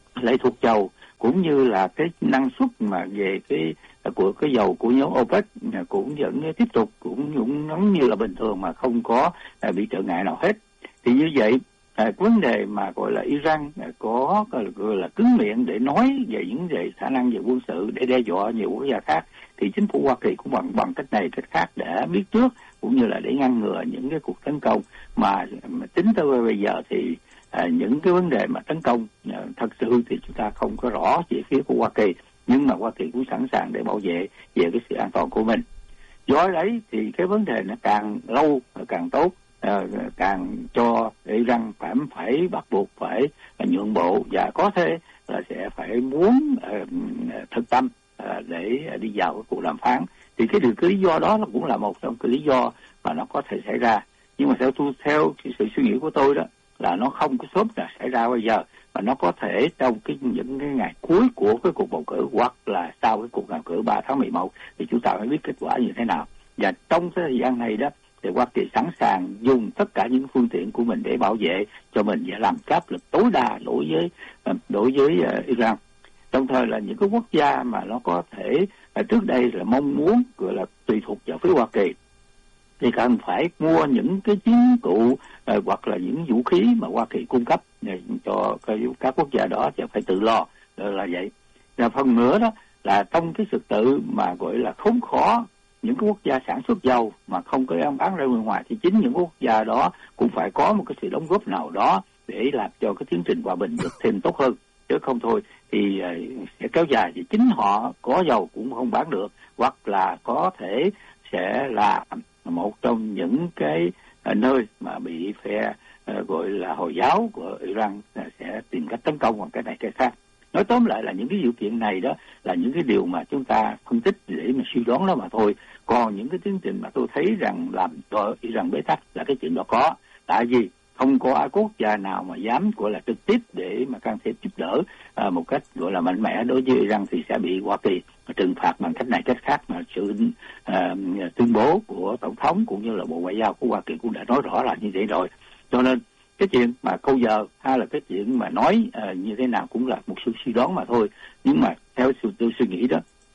Speaker 3: lệ thuộc dầu cũng như là cái năng suất mà về cái của cái dầu của nhóm OPEC cũng vẫn tiếp tục cũng cũng giống như là bình thường mà không có à, bị trở ngại nào hết. Thì như vậy à, vấn đề mà gọi là Iran à, có gọi là cứng miệng để nói về những về khả năng về quân sự để đe dọa nhiều quốc gia khác, thì chính phủ Hoa Kỳ cũng bằng bằng cách này cách khác để biết trước cũng như là để ngăn ngừa những cái cuộc tấn công mà, mà tính tới bây giờ thì à, những cái vấn đề mà tấn công à, thật sự thì chúng ta không có rõ về phía của Hoa Kỳ, nhưng mà Hoa Kỳ cũng sẵn sàng để bảo vệ về cái sự an toàn của mình. Do đấy thì cái vấn đề nó càng lâu càng tốt, à, càng cho Iran phải phải bắt buộc phải nhượng bộ và có thể là sẽ phải muốn uh, thực tâm uh, để đi vào cái cuộc đàm phán. Thì cái điều cái lý do đó là cũng là một trong cái lý do mà nó có thể xảy ra. Nhưng mà theo tôi theo sự suy nghĩ của tôi đó là nó không có sớm là xảy ra bây giờ, mà nó có thể trong cái những cái ngày cuối của cái cuộc bầu cử hoặc là sau cái cuộc bầu cử ba tháng mười một thì chúng ta mới biết kết quả như thế nào. Và trong cái thời gian này đó thì Hoa Kỳ sẵn sàng dùng tất cả những phương tiện của mình để bảo vệ cho mình và làm áp lực tối đa đối với đối với uh, Iran. Đồng thời là những cái quốc gia mà nó có thể uh, trước đây là mong muốn gọi là tùy thuộc vào phía Hoa Kỳ thì cần phải mua những cái chiến cụ uh, hoặc là những vũ khí mà Hoa Kỳ cung cấp cho các quốc gia đó thì phải tự lo là vậy. Và phần nữa đó là trong cái sự tự mà gọi là khốn khó những cái quốc gia sản xuất dầu mà không có đem bán ra bên ngoài thì chính những quốc gia đó cũng phải có một cái sự đóng góp nào đó để làm cho cái tiến trình hòa bình được thêm tốt hơn, chứ không thôi thì sẽ kéo dài thì chính họ có dầu cũng không bán được, hoặc là có thể sẽ là một trong những cái nơi mà bị phe gọi là Hồi giáo của Iran sẽ tìm cách tấn công bằng cái này cái khác. Nói tóm lại là những cái điều kiện này đó là những cái điều mà chúng ta phân tích để mà suy đoán đó mà thôi. Còn những cái tiến trình mà tôi thấy rằng làm cho Iran bế tắc là cái chuyện đó có. Tại vì không có quốc gia nào mà dám gọi là trực tiếp để mà can thiệp giúp đỡ à, một cách gọi là mạnh mẽ đối với Iran thì sẽ bị Hoa Kỳ trừng phạt bằng cách này cách khác. Mà sự à, tuyên bố của Tổng thống cũng như là Bộ Ngoại giao của Hoa Kỳ cũng đã nói rõ là như vậy rồi. Cho nên cái chuyện mà câu giờ hay là cái chuyện mà nói uh, như thế nào cũng là một sự suy đoán mà thôi. Nhưng mà theo sự tôi suy nghĩ đó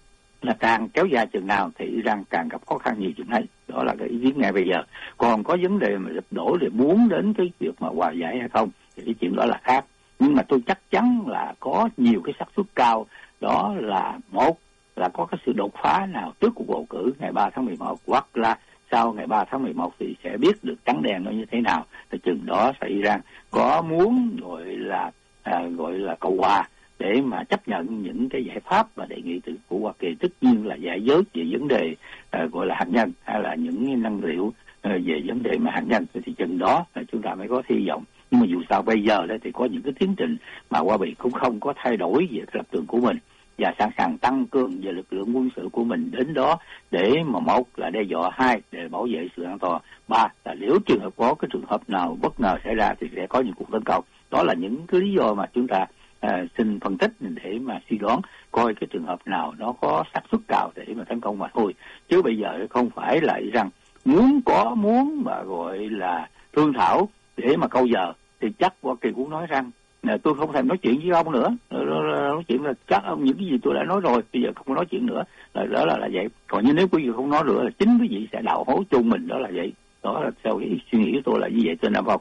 Speaker 3: là càng kéo dài chừng nào thì Iran càng gặp khó khăn nhiều chừng ấy. Đó là cái ý kiến ngay bây giờ. Còn có vấn đề mà dập đổ để muốn đến cái việc mà hòa giải hay không thì cái chuyện đó là khác. Nhưng mà tôi chắc chắn là có nhiều cái xác suất cao đó là một là có cái sự đột phá nào trước cuộc bầu cử ngày ba tháng mười một, hoặc là sau ngày ba tháng mười một thì sẽ biết được trắng đen nó như thế nào. Thì chừng đó sẽ Iran có muốn gọi là à, gọi là cầu hòa để mà chấp nhận những cái giải pháp và đề nghị từ của Hoa Kỳ, tất nhiên là giải dớt về vấn đề à, gọi là hạt nhân hay là những năng liệu à, về vấn đề mà hạt nhân thì chừng đó là chúng ta mới có hy vọng. Nhưng mà dù sao bây giờ đó thì có những cái tiến trình mà Hoa Kỳ cũng không có thay đổi về lập trường của mình và sẵn sàng tăng cường về lực lượng quân sự của mình đến đó để mà một là đe dọa, hai để bảo vệ sự an toàn, ba là nếu trường hợp có cái trường hợp nào bất ngờ xảy ra thì sẽ có những cuộc tấn công. Đó là những cái lý do mà chúng ta à, xin phân tích để mà suy đoán coi cái trường hợp nào nó có xác suất cao để mà tấn công mà thôi. Chứ bây giờ không phải là rằng muốn có muốn mà gọi là thương thảo để mà câu giờ thì chắc Hoa Kỳ cũng nói rằng tôi không thèm nói chuyện với ông nữa, nói chuyện là chắc ông những cái gì tôi đã nói rồi, bây giờ không nói chuyện nữa, là đó là là vậy. Còn như nếu quý vị không nói nữa là chính quý vị sẽ đào hố chung mình, đó là vậy. Đó là theo cái suy nghĩ của tôi là như vậy, tôi Nam Phong.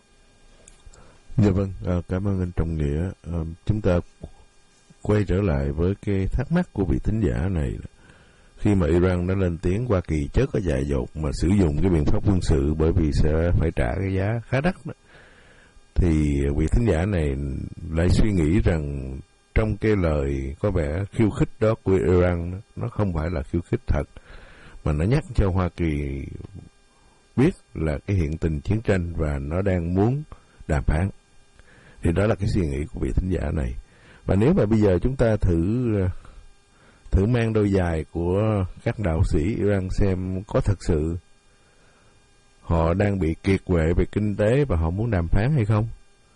Speaker 2: Dạ vâng, à, cảm ơn anh Trọng Nghĩa. À, chúng ta quay trở lại với cái thắc mắc của vị thính giả này. Khi mà Iran đã lên tiếng Hoa Kỳ chớ có dại dột mà sử dụng cái biện pháp quân sự bởi vì sẽ phải trả cái giá khá đắt đó, thì vị thính giả này lại suy nghĩ rằng trong cái lời có vẻ khiêu khích đó của Iran, nó không phải là khiêu khích thật, mà nó nhắc cho Hoa Kỳ biết là cái hiện tình chiến tranh và nó đang muốn đàm phán. Thì đó là cái suy nghĩ của vị thính giả này. Và nếu mà bây giờ chúng ta thử thử mang đôi giày của các đạo sĩ Iran xem có thật sự họ đang bị kiệt quệ về kinh tế và họ muốn đàm phán hay không.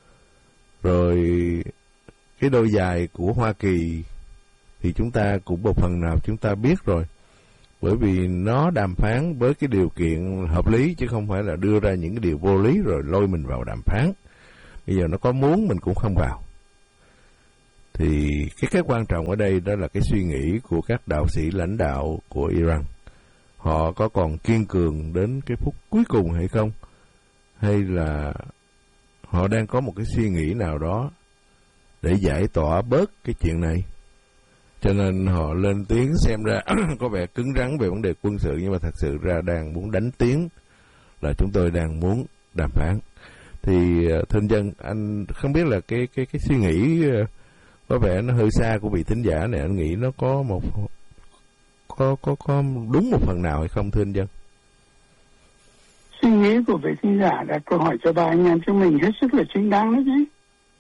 Speaker 2: Rồi cái đôi giày của Hoa Kỳ thì chúng ta cũng một phần nào chúng ta biết rồi, bởi vì nó đàm phán với cái điều kiện hợp lý chứ không phải là đưa ra những cái điều vô lý rồi lôi mình vào đàm phán. Bây giờ nó có muốn mình cũng không vào. Thì cái cái quan trọng ở đây đó là cái suy nghĩ của các đạo sĩ lãnh đạo của Iran. Họ có còn kiên cường đến cái phút cuối cùng hay không? Hay là họ đang có một cái suy nghĩ nào đó để giải tỏa bớt cái chuyện này? Cho nên họ lên tiếng xem ra có vẻ cứng rắn về vấn đề quân sự, nhưng mà thật sự ra đang muốn đánh tiếng là chúng tôi đang muốn đàm phán. Thì thưa dân, anh không biết là cái cái cái suy nghĩ có vẻ nó hơi xa của vị thính giả này, anh nghĩ nó có một có có có đúng một phần nào hay không, thưa anh dân?
Speaker 1: Suy nghĩ của vị thính giả đặt câu hỏi cho ba anh em chúng mình hết sức là chính đáng đấy chứ.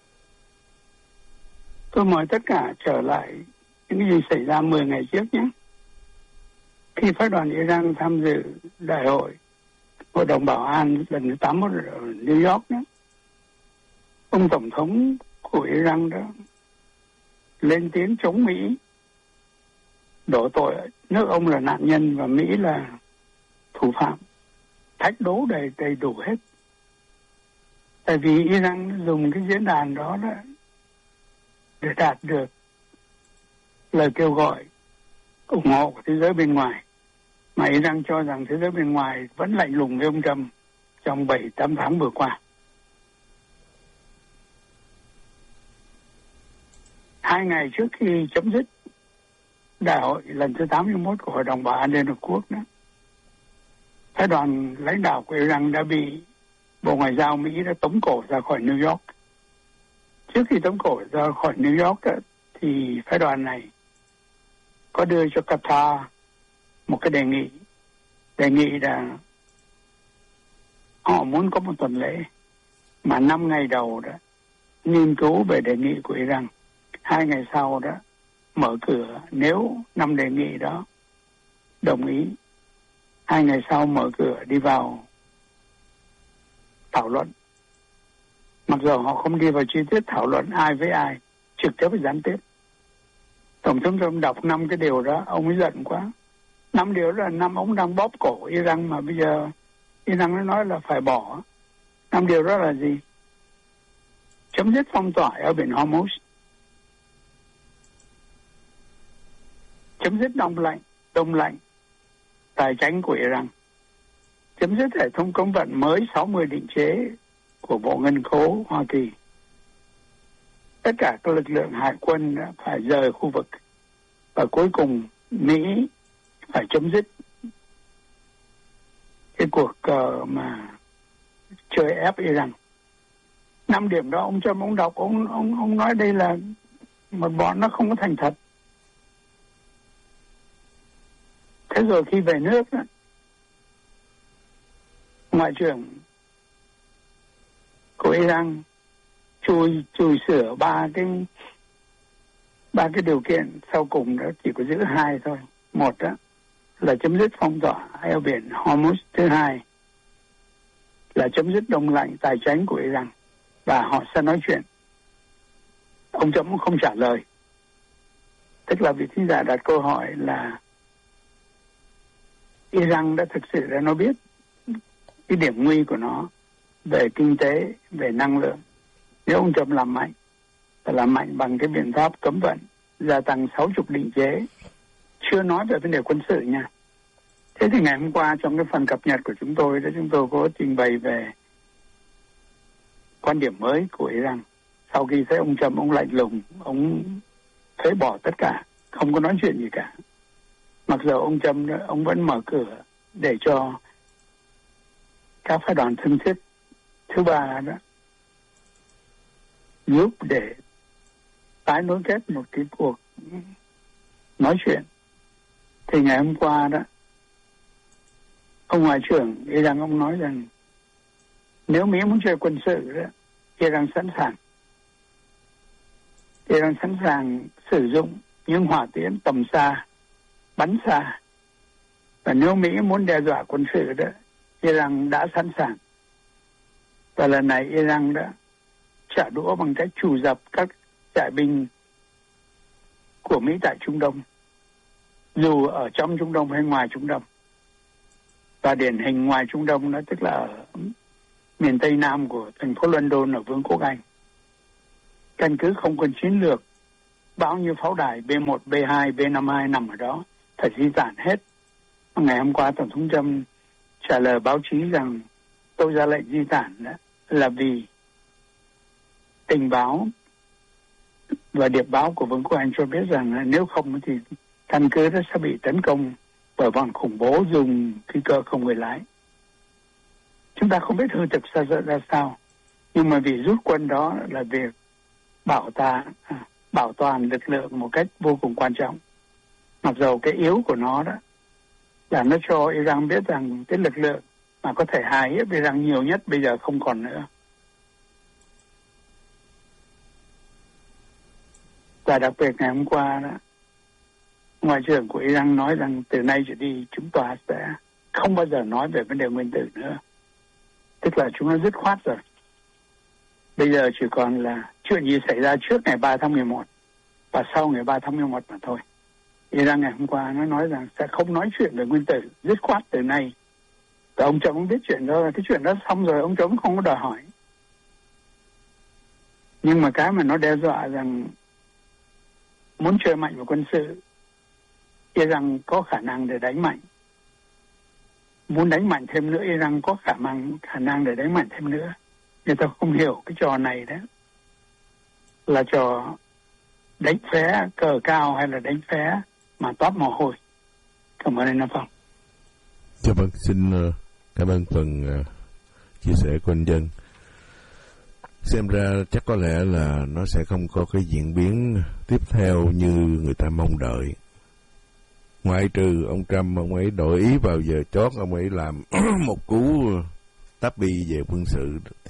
Speaker 1: Tôi mời tất cả trở lại những cái gì xảy ra mười ngày trước nhé. Khi phái đoàn Iran tham dự đại hội Hội đồng Bảo an lần thứ tám mươi mốt ở New York đó, ông Tổng thống của Iran đó lên tiếng chống Mỹ, đổ tội nước ông là nạn nhân và Mỹ là thủ phạm, thách đố đầy đầy đủ hết. Tại vì Iran dùng cái diễn đàn đó, đó để đạt được lời kêu gọi ủng hộ của thế giới bên ngoài, mà Iran cho rằng thế giới bên ngoài vẫn lạnh lùng với ông Trump trong bảy tám tháng vừa qua. Hai ngày trước khi chấm dứt đại hội lần thứ tám mươi mốt của Hội đồng Bảo an Liên Hợp Quốc đó, phái đoàn lãnh đạo của Iran đã bị Bộ Ngoại giao Mỹ đã tống cổ ra khỏi New York. Trước khi tống cổ ra khỏi New York đó, thì phái đoàn này có đưa cho Qatar một cái đề nghị. Đề nghị là họ muốn có một tuần lễ mà năm ngày đầu đó nghiên cứu về đề nghị của Iran. Hai ngày sau đó mở cửa, nếu năm đề nghị đó đồng ý, hai ngày sau mở cửa đi vào thảo luận. Mặc dù họ không đi vào chi tiết thảo luận ai với ai, trực tiếp và gián tiếp. Tổng thống Trump đọc năm cái điều đó, ông ấy giận quá. Năm điều đó là năm ông đang bóp cổ Iran, mà bây giờ Iran nó nói là phải bỏ. Năm điều đó là gì? Chấm dứt phong tỏa ở biển Hormuz, chấm dứt đông lạnh, đông lạnh tài chính của Iran, chấm dứt hệ thống cấm vận mới sáu mươi định chế của Bộ Ngân khố Hoa Kỳ. Tất cả các lực lượng hải quân đã phải rời khu vực. Và cuối cùng Mỹ phải chấm dứt cái cuộc uh, mà chơi ép Iran. Năm điểm đó ông Trump ông đọc, ông ông ông nói đây là một bọn nó không có thành thật. Thế rồi khi về nước đó, Ngoại trưởng của Iran chùi chùi sửa ba cái ba cái điều kiện sau cùng đó, chỉ có giữ hai thôi. Một đó là chấm dứt phong tỏa eo biển Hormuz. Thứ hai là chấm dứt đông lạnh tài chính của Iran, và họ sẽ nói chuyện. Ông Trump cũng không trả lời. Tức là vị thính giả đặt câu hỏi là Iran đã thực sự đã nó biết cái điểm nguy của nó về kinh tế, về năng lượng. Nếu ông Trump làm mạnh, và làm mạnh bằng cái biện pháp cấm vận, gia tăng sáu mươi định chế, chưa nói về vấn đề quân sự nha. Thế thì ngày hôm qua trong cái phần cập nhật của chúng tôi đó, chúng tôi có trình bày về quan điểm mới của Iran. Sau khi thấy ông Trump, ông lạnh lùng, ông phế bỏ tất cả, không có nói chuyện gì cả. Mặc dù ông Trump ông vẫn mở cửa để cho các phái đoàn thân thiết thứ ba đó giúp để tái nối kết một cái cuộc nói chuyện. Thì ngày hôm qua đó, ông Ngoại trưởng Iran ông nói rằng nếu Mỹ muốn chơi quân sự đó, Iran sẵn sàng. Iran sẵn sàng sử dụng những hỏa tiễn tầm xa, bắn xa. Và nếu Mỹ muốn đe dọa quân sự đó, Iran đã sẵn sàng. Và lần này Iran đã trả đũa bằng cách trù dập các trại binh của Mỹ tại Trung Đông, dù ở trong Trung Đông hay ngoài Trung Đông. Và điển hình ngoài Trung Đông đó tức là ở miền Tây Nam của thành phố London ở Vương quốc Anh. Căn cứ không quân chiến lược bao nhiêu pháo đài B một, B hai, B năm mươi hai nằm ở đó, phải di tản hết. Ngày hôm qua Tổng thống Trump trả lời báo chí rằng tôi ra lệnh di tản đó là vì tình báo và điệp báo của Vương quốc Anh cho biết rằng nếu không thì căn cứ đó sẽ bị tấn công bởi bọn khủng bố dùng phi cơ không người lái. Chúng ta không biết hư thực ra, ra, ra sao, nhưng mà vì rút quân đó là việc bảo ta à, bảo toàn lực lượng một cách vô cùng quan trọng. Mặc dầu cái yếu của nó đó là nó cho Iran biết rằng cái lực lượng mà có thể hài hiếp Iran nhiều nhất bây giờ không còn nữa. Và đặc biệt ngày hôm qua đó, Ngoại trưởng của Iran nói rằng từ nay trở đi chúng ta sẽ không bao giờ nói về vấn đề nguyên tử nữa. Tức là chúng nó dứt khoát rồi. Bây giờ chỉ còn là chuyện gì xảy ra trước ngày ba tháng mười một và sau ngày ba tháng mười một mà thôi. Iran ngày hôm qua nó nói rằng sẽ không nói chuyện về nguyên tử, dứt khoát từ nay. Và ông Trump cũng biết chuyện đó, cái chuyện đó xong rồi ông Trump không có đòi hỏi. Nhưng mà cái mà nó đe dọa rằng muốn chơi mạnh vào quân sự, Iran có khả năng để đánh mạnh. Muốn đánh mạnh thêm nữa, Iran có khả năng khả năng để đánh mạnh thêm nữa. Người ta không hiểu cái trò này đó là trò đánh phé cờ cao hay là đánh phé mà toát mồ hôi. Cảm ơn anh Nam Phong.
Speaker 2: Dạ vâng, xin cảm ơn phần chia sẻ của anh Dân. Xem ra chắc có lẽ là nó sẽ không có cái diễn biến tiếp theo như người ta mong đợi. Ngoại trừ ông Trump, ông ấy đổi ý vào giờ chót, ông ấy làm một cú táp bi về quân sự thì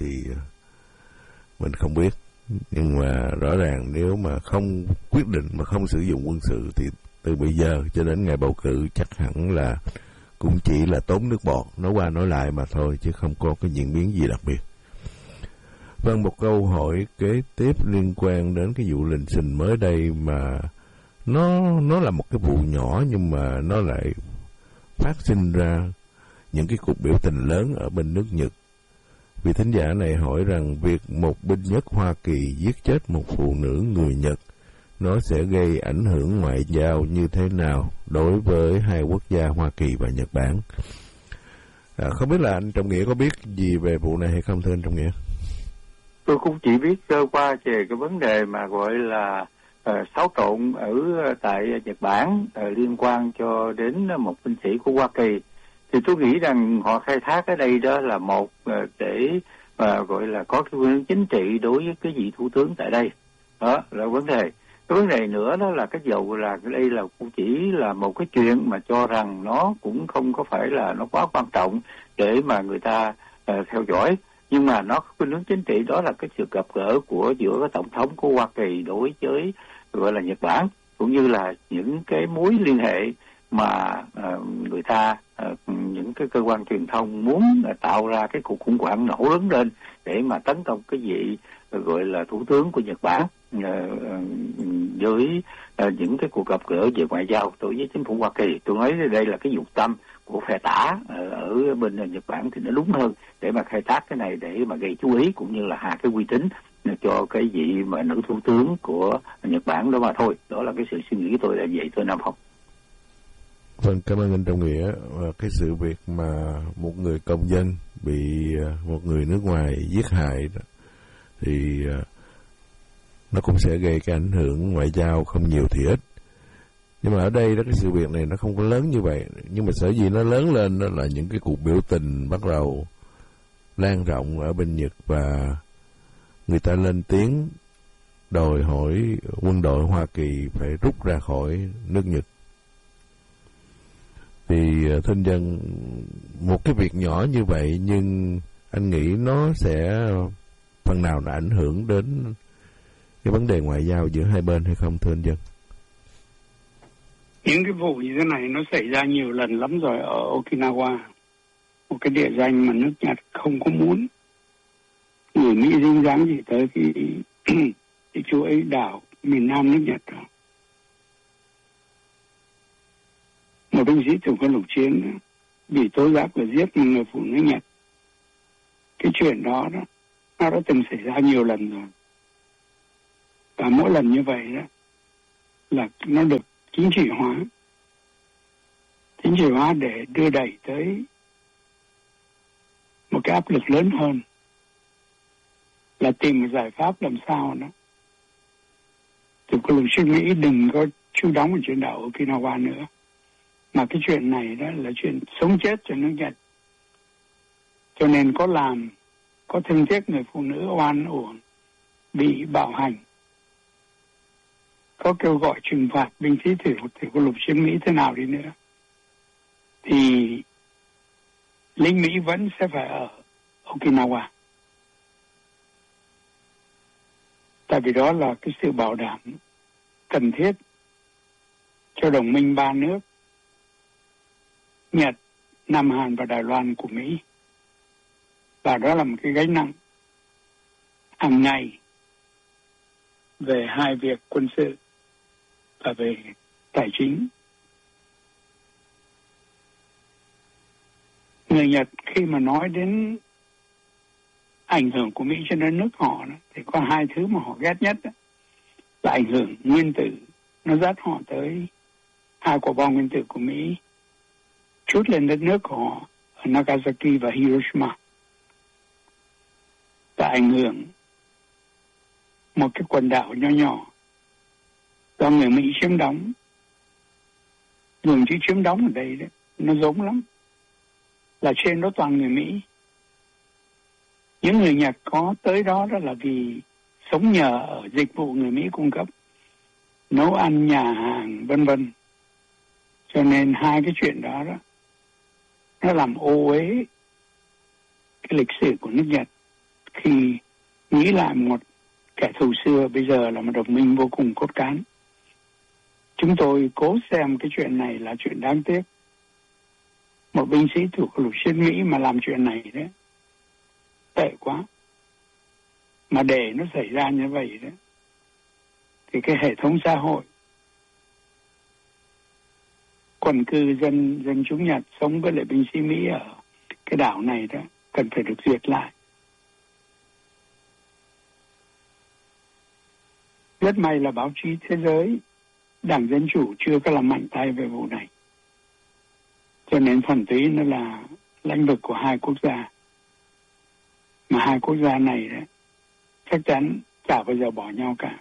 Speaker 2: mình không biết. Nhưng mà rõ ràng nếu mà không quyết định mà không sử dụng quân sự thì từ bây giờ cho đến ngày bầu cử chắc hẳn là cũng chỉ là tốn nước bọt, nói qua nói lại mà thôi, chứ không có cái diễn biến gì đặc biệt. Vâng, một câu hỏi kế tiếp liên quan đến cái vụ lình xình mới đây mà nó nó là một cái vụ nhỏ nhưng mà nó lại phát sinh ra những cái cuộc biểu tình lớn ở bên nước Nhật. Vị thính giả này hỏi rằng việc một binh nhất Hoa Kỳ giết chết một phụ nữ người Nhật nó sẽ gây ảnh hưởng ngoại giao như thế nào đối với hai quốc gia Hoa Kỳ và Nhật Bản. À, không biết là anh Trọng Nghĩa có biết gì về vụ này hay không thưa anh Trọng Nghĩa?
Speaker 3: Tôi cũng chỉ biết sơ qua về cái vấn đề mà gọi là uh, xáo trộn ở tại Nhật Bản uh, liên quan cho đến một binh sĩ của Hoa Kỳ. Thì tôi nghĩ rằng họ khai thác ở đây đó là một uh, để uh, gọi là có cái phương hướng chính trị đối với cái vị thủ tướng tại đây. Đó là vấn đề. Cái vấn đề nữa đó là cái dầu là đây là cũng chỉ là một cái chuyện mà cho rằng nó cũng không có phải là nó quá quan trọng để mà người ta uh, theo dõi. Nhưng mà nó khuynh hướng chính trị đó là cái sự gặp gỡ của giữa cái tổng thống của Hoa Kỳ đối với gọi là Nhật Bản, cũng như là những cái mối liên hệ mà uh, người ta uh, những cái cơ quan truyền thông muốn uh, tạo ra cái cuộc khủng hoảng nổ lớn lên để mà tấn công cái vị uh, gọi là thủ tướng của Nhật Bản uh, uh, với uh, những cái cuộc gặp gỡ về ngoại giao đối với chính phủ Hoa Kỳ. Tôi nói đây là cái dụng tâm của phe tả ở, ở bên Nhật Bản thì nó đúng hơn để mà khai thác cái này để mà gây chú ý cũng như là hạ cái uy tín cho cái vị mà nữ thủ tướng của Nhật Bản đó mà thôi. Đó là cái sự suy nghĩ của tôi là vậy thôi Nam Phong.
Speaker 2: Vâng, cảm ơn anh Trọng Nghĩa. Cái sự việc mà một người công dân bị một người nước ngoài giết hại đó, thì nó cũng sẽ gây cái ảnh hưởng ngoại giao không nhiều thì ít. Nhưng mà ở đây đó, cái sự việc này nó không có lớn như vậy. Nhưng mà sở dĩ nó lớn lên đó là những cái cuộc biểu tình bắt đầu lan rộng ở bên Nhật và người ta lên tiếng đòi hỏi quân đội Hoa Kỳ phải rút ra khỏi nước Nhật. Thì thinh dân, một cái việc nhỏ như vậy nhưng anh nghĩ nó sẽ phần nào là ảnh hưởng đến cái vấn đề ngoại giao giữa hai bên hay không thưa anh Dân?
Speaker 1: Những cái vụ như thế này nó xảy ra nhiều lần lắm rồi ở Okinawa, một cái địa danh mà nước Nhật không có muốn người Mỹ dính dáng gì tới cái, cái chỗ ấy đảo miền Nam nước Nhật đó. Một binh sĩ tổng quân lục chiến bị tố giác là giết một người phụ nữ Nhật. Cái chuyện đó đó nó đã từng xảy ra nhiều lần rồi, và mỗi lần như vậy đó là nó được chính trị hóa. Chính trị hóa để đưa đẩy tới một cái áp lực lớn hơn là tìm một giải pháp làm sao đó thì có lục sinh Mỹ đừng có chú đóng ở trên đảo Okinawa nữa, mà cái chuyện này đó là chuyện sống chết cho nước Nhật. Cho nên có làm, có thương tiếc người phụ nữ oan uổng bị bạo hành, có kêu gọi trừng phạt binh sĩ thủy thủy quân lục chiến Mỹ thế nào đi nữa, thì lính Mỹ vẫn sẽ phải ở Okinawa. Tại vì đó là cái sự bảo đảm cần thiết cho đồng minh ba nước Nhật, Nam Hàn và Đài Loan của Mỹ. Và đó là một cái gánh nặng hàng ngày về hai việc quân sự và về tài chính. Người Nhật khi mà nói đến ảnh hưởng của Mỹ trên đất nước họ đó, thì có hai thứ mà họ ghét nhất đó, là ảnh hưởng nguyên tử. Nó dắt họ tới hai quả bom nguyên tử của Mỹ trút lên đất nước của họ ở Nagasaki và Hiroshima, và ảnh hưởng một cái quần đảo nhỏ nhỏ do người Mỹ chiếm đóng. Dùng chữ chiếm đóng ở đây đấy, nó giống lắm, là trên đó toàn người Mỹ. Những người Nhật có tới đó đó là vì sống nhờ ở dịch vụ người Mỹ cung cấp, nấu ăn, nhà hàng, vân vân. Cho nên hai cái chuyện đó đó nó làm ô uế cái lịch sử của nước Nhật khi nghĩ lại một kẻ thù xưa bây giờ là một đồng minh vô cùng cốt cán. Chúng tôi cố xem cái chuyện này là chuyện đáng tiếc. Một binh sĩ thuộc lục chiến Mỹ mà làm chuyện này đấy, tệ quá. Mà để nó xảy ra như vậy đấy, thì cái hệ thống xã hội, quần cư dân dân chúng Nhật sống với lại binh sĩ Mỹ ở cái đảo này đó cần phải được duyệt lại. Rất may là báo chí thế giới, Đảng Dân Chủ chưa có làm mạnh tay về vụ này. Cho nên phần tí nó là lãnh vực của hai quốc gia. Mà hai quốc gia này đấy, chắc chắn chả bao giờ bỏ nhau cả.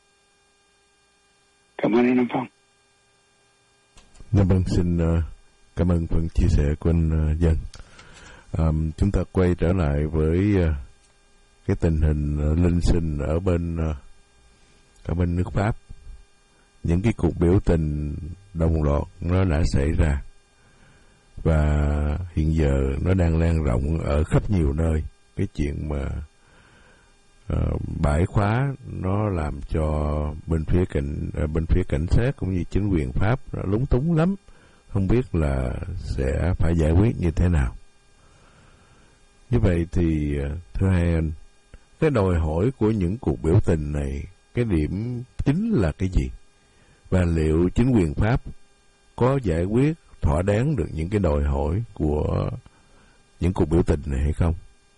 Speaker 1: Cảm ơn anh Nam Phong.
Speaker 2: Dạ vâng, xin uh, cảm ơn phần chia sẻ của anh uh, Dân. Um, chúng ta quay trở lại với uh, cái tình hình uh, linh sinh ở bên uh, ở bên nước Pháp. Những cái cuộc biểu tình đồng loạt nó đã xảy ra và hiện giờ nó đang lan rộng ở khắp nhiều nơi. Cái chuyện mà uh, bãi khóa nó làm cho bên phía cảnh uh, bên phía cảnh sát cũng như chính quyền Pháp nó lúng túng lắm, không biết là sẽ phải giải quyết như thế nào. Như vậy thì uh, thưa hai anh, cái đòi hỏi của những cuộc biểu tình này, cái điểm chính là cái gì? Và liệu chính quyền Pháp có giải quyết thỏa đáng được những cái đòi hỏi của những cuộc biểu tình này hay không?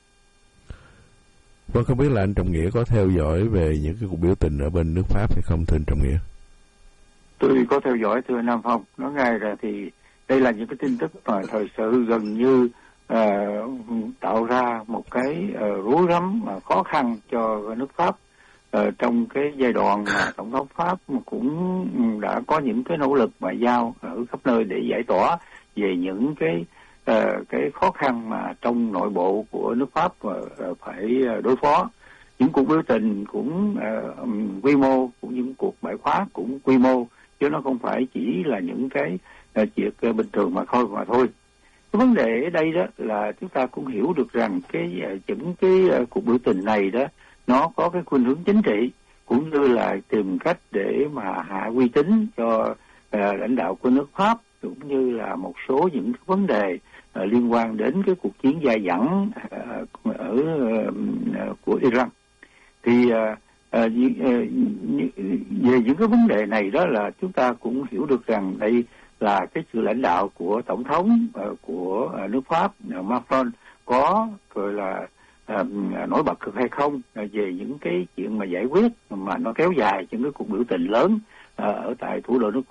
Speaker 2: Vâng, không biết là anh Trọng Nghĩa có theo dõi về những cái cuộc biểu tình ở bên nước Pháp hay không, thưa anh Trọng Nghĩa?
Speaker 3: Tôi có theo dõi, thưa Nam Phong. Nói ngay ra thì đây là những cái tin tức mà thời sự gần như uh, tạo ra một cái uh, rối rắm mà khó khăn cho nước Pháp. Uh, trong cái giai đoạn mà Tổng thống Pháp cũng đã có những cái nỗ lực ngoại giao ở khắp nơi để giải tỏa về những cái uh, cái khó khăn mà trong nội bộ của nước Pháp uh, phải đối phó. Những cuộc biểu tình cũng uh, quy mô, cũng những cuộc bãi khóa cũng quy mô, chứ nó không phải chỉ là những cái uh, chuyện uh, bình thường mà thôi mà thôi. Cái vấn đề ở đây đó là chúng ta cũng hiểu được rằng cái uh, những cái uh, cuộc biểu tình này đó nó có cái khuynh hướng chính trị, cũng như là tìm cách để mà hạ uy tín cho uh, lãnh đạo của nước Pháp, cũng như là một số những vấn đề uh, liên quan đến cái cuộc chiến dai dẳng uh, ở uh, của Iran. Thì uh, uh, về những cái vấn đề này đó là chúng ta cũng hiểu được rằng đây là cái sự lãnh đạo của tổng thống uh, của uh, nước Pháp uh, Macron có gọi là À, nổi bật được hay không à, về những cái chuyện mà giải quyết mà nó kéo dài những cái cuộc biểu tình lớn ở tại thủ đô nước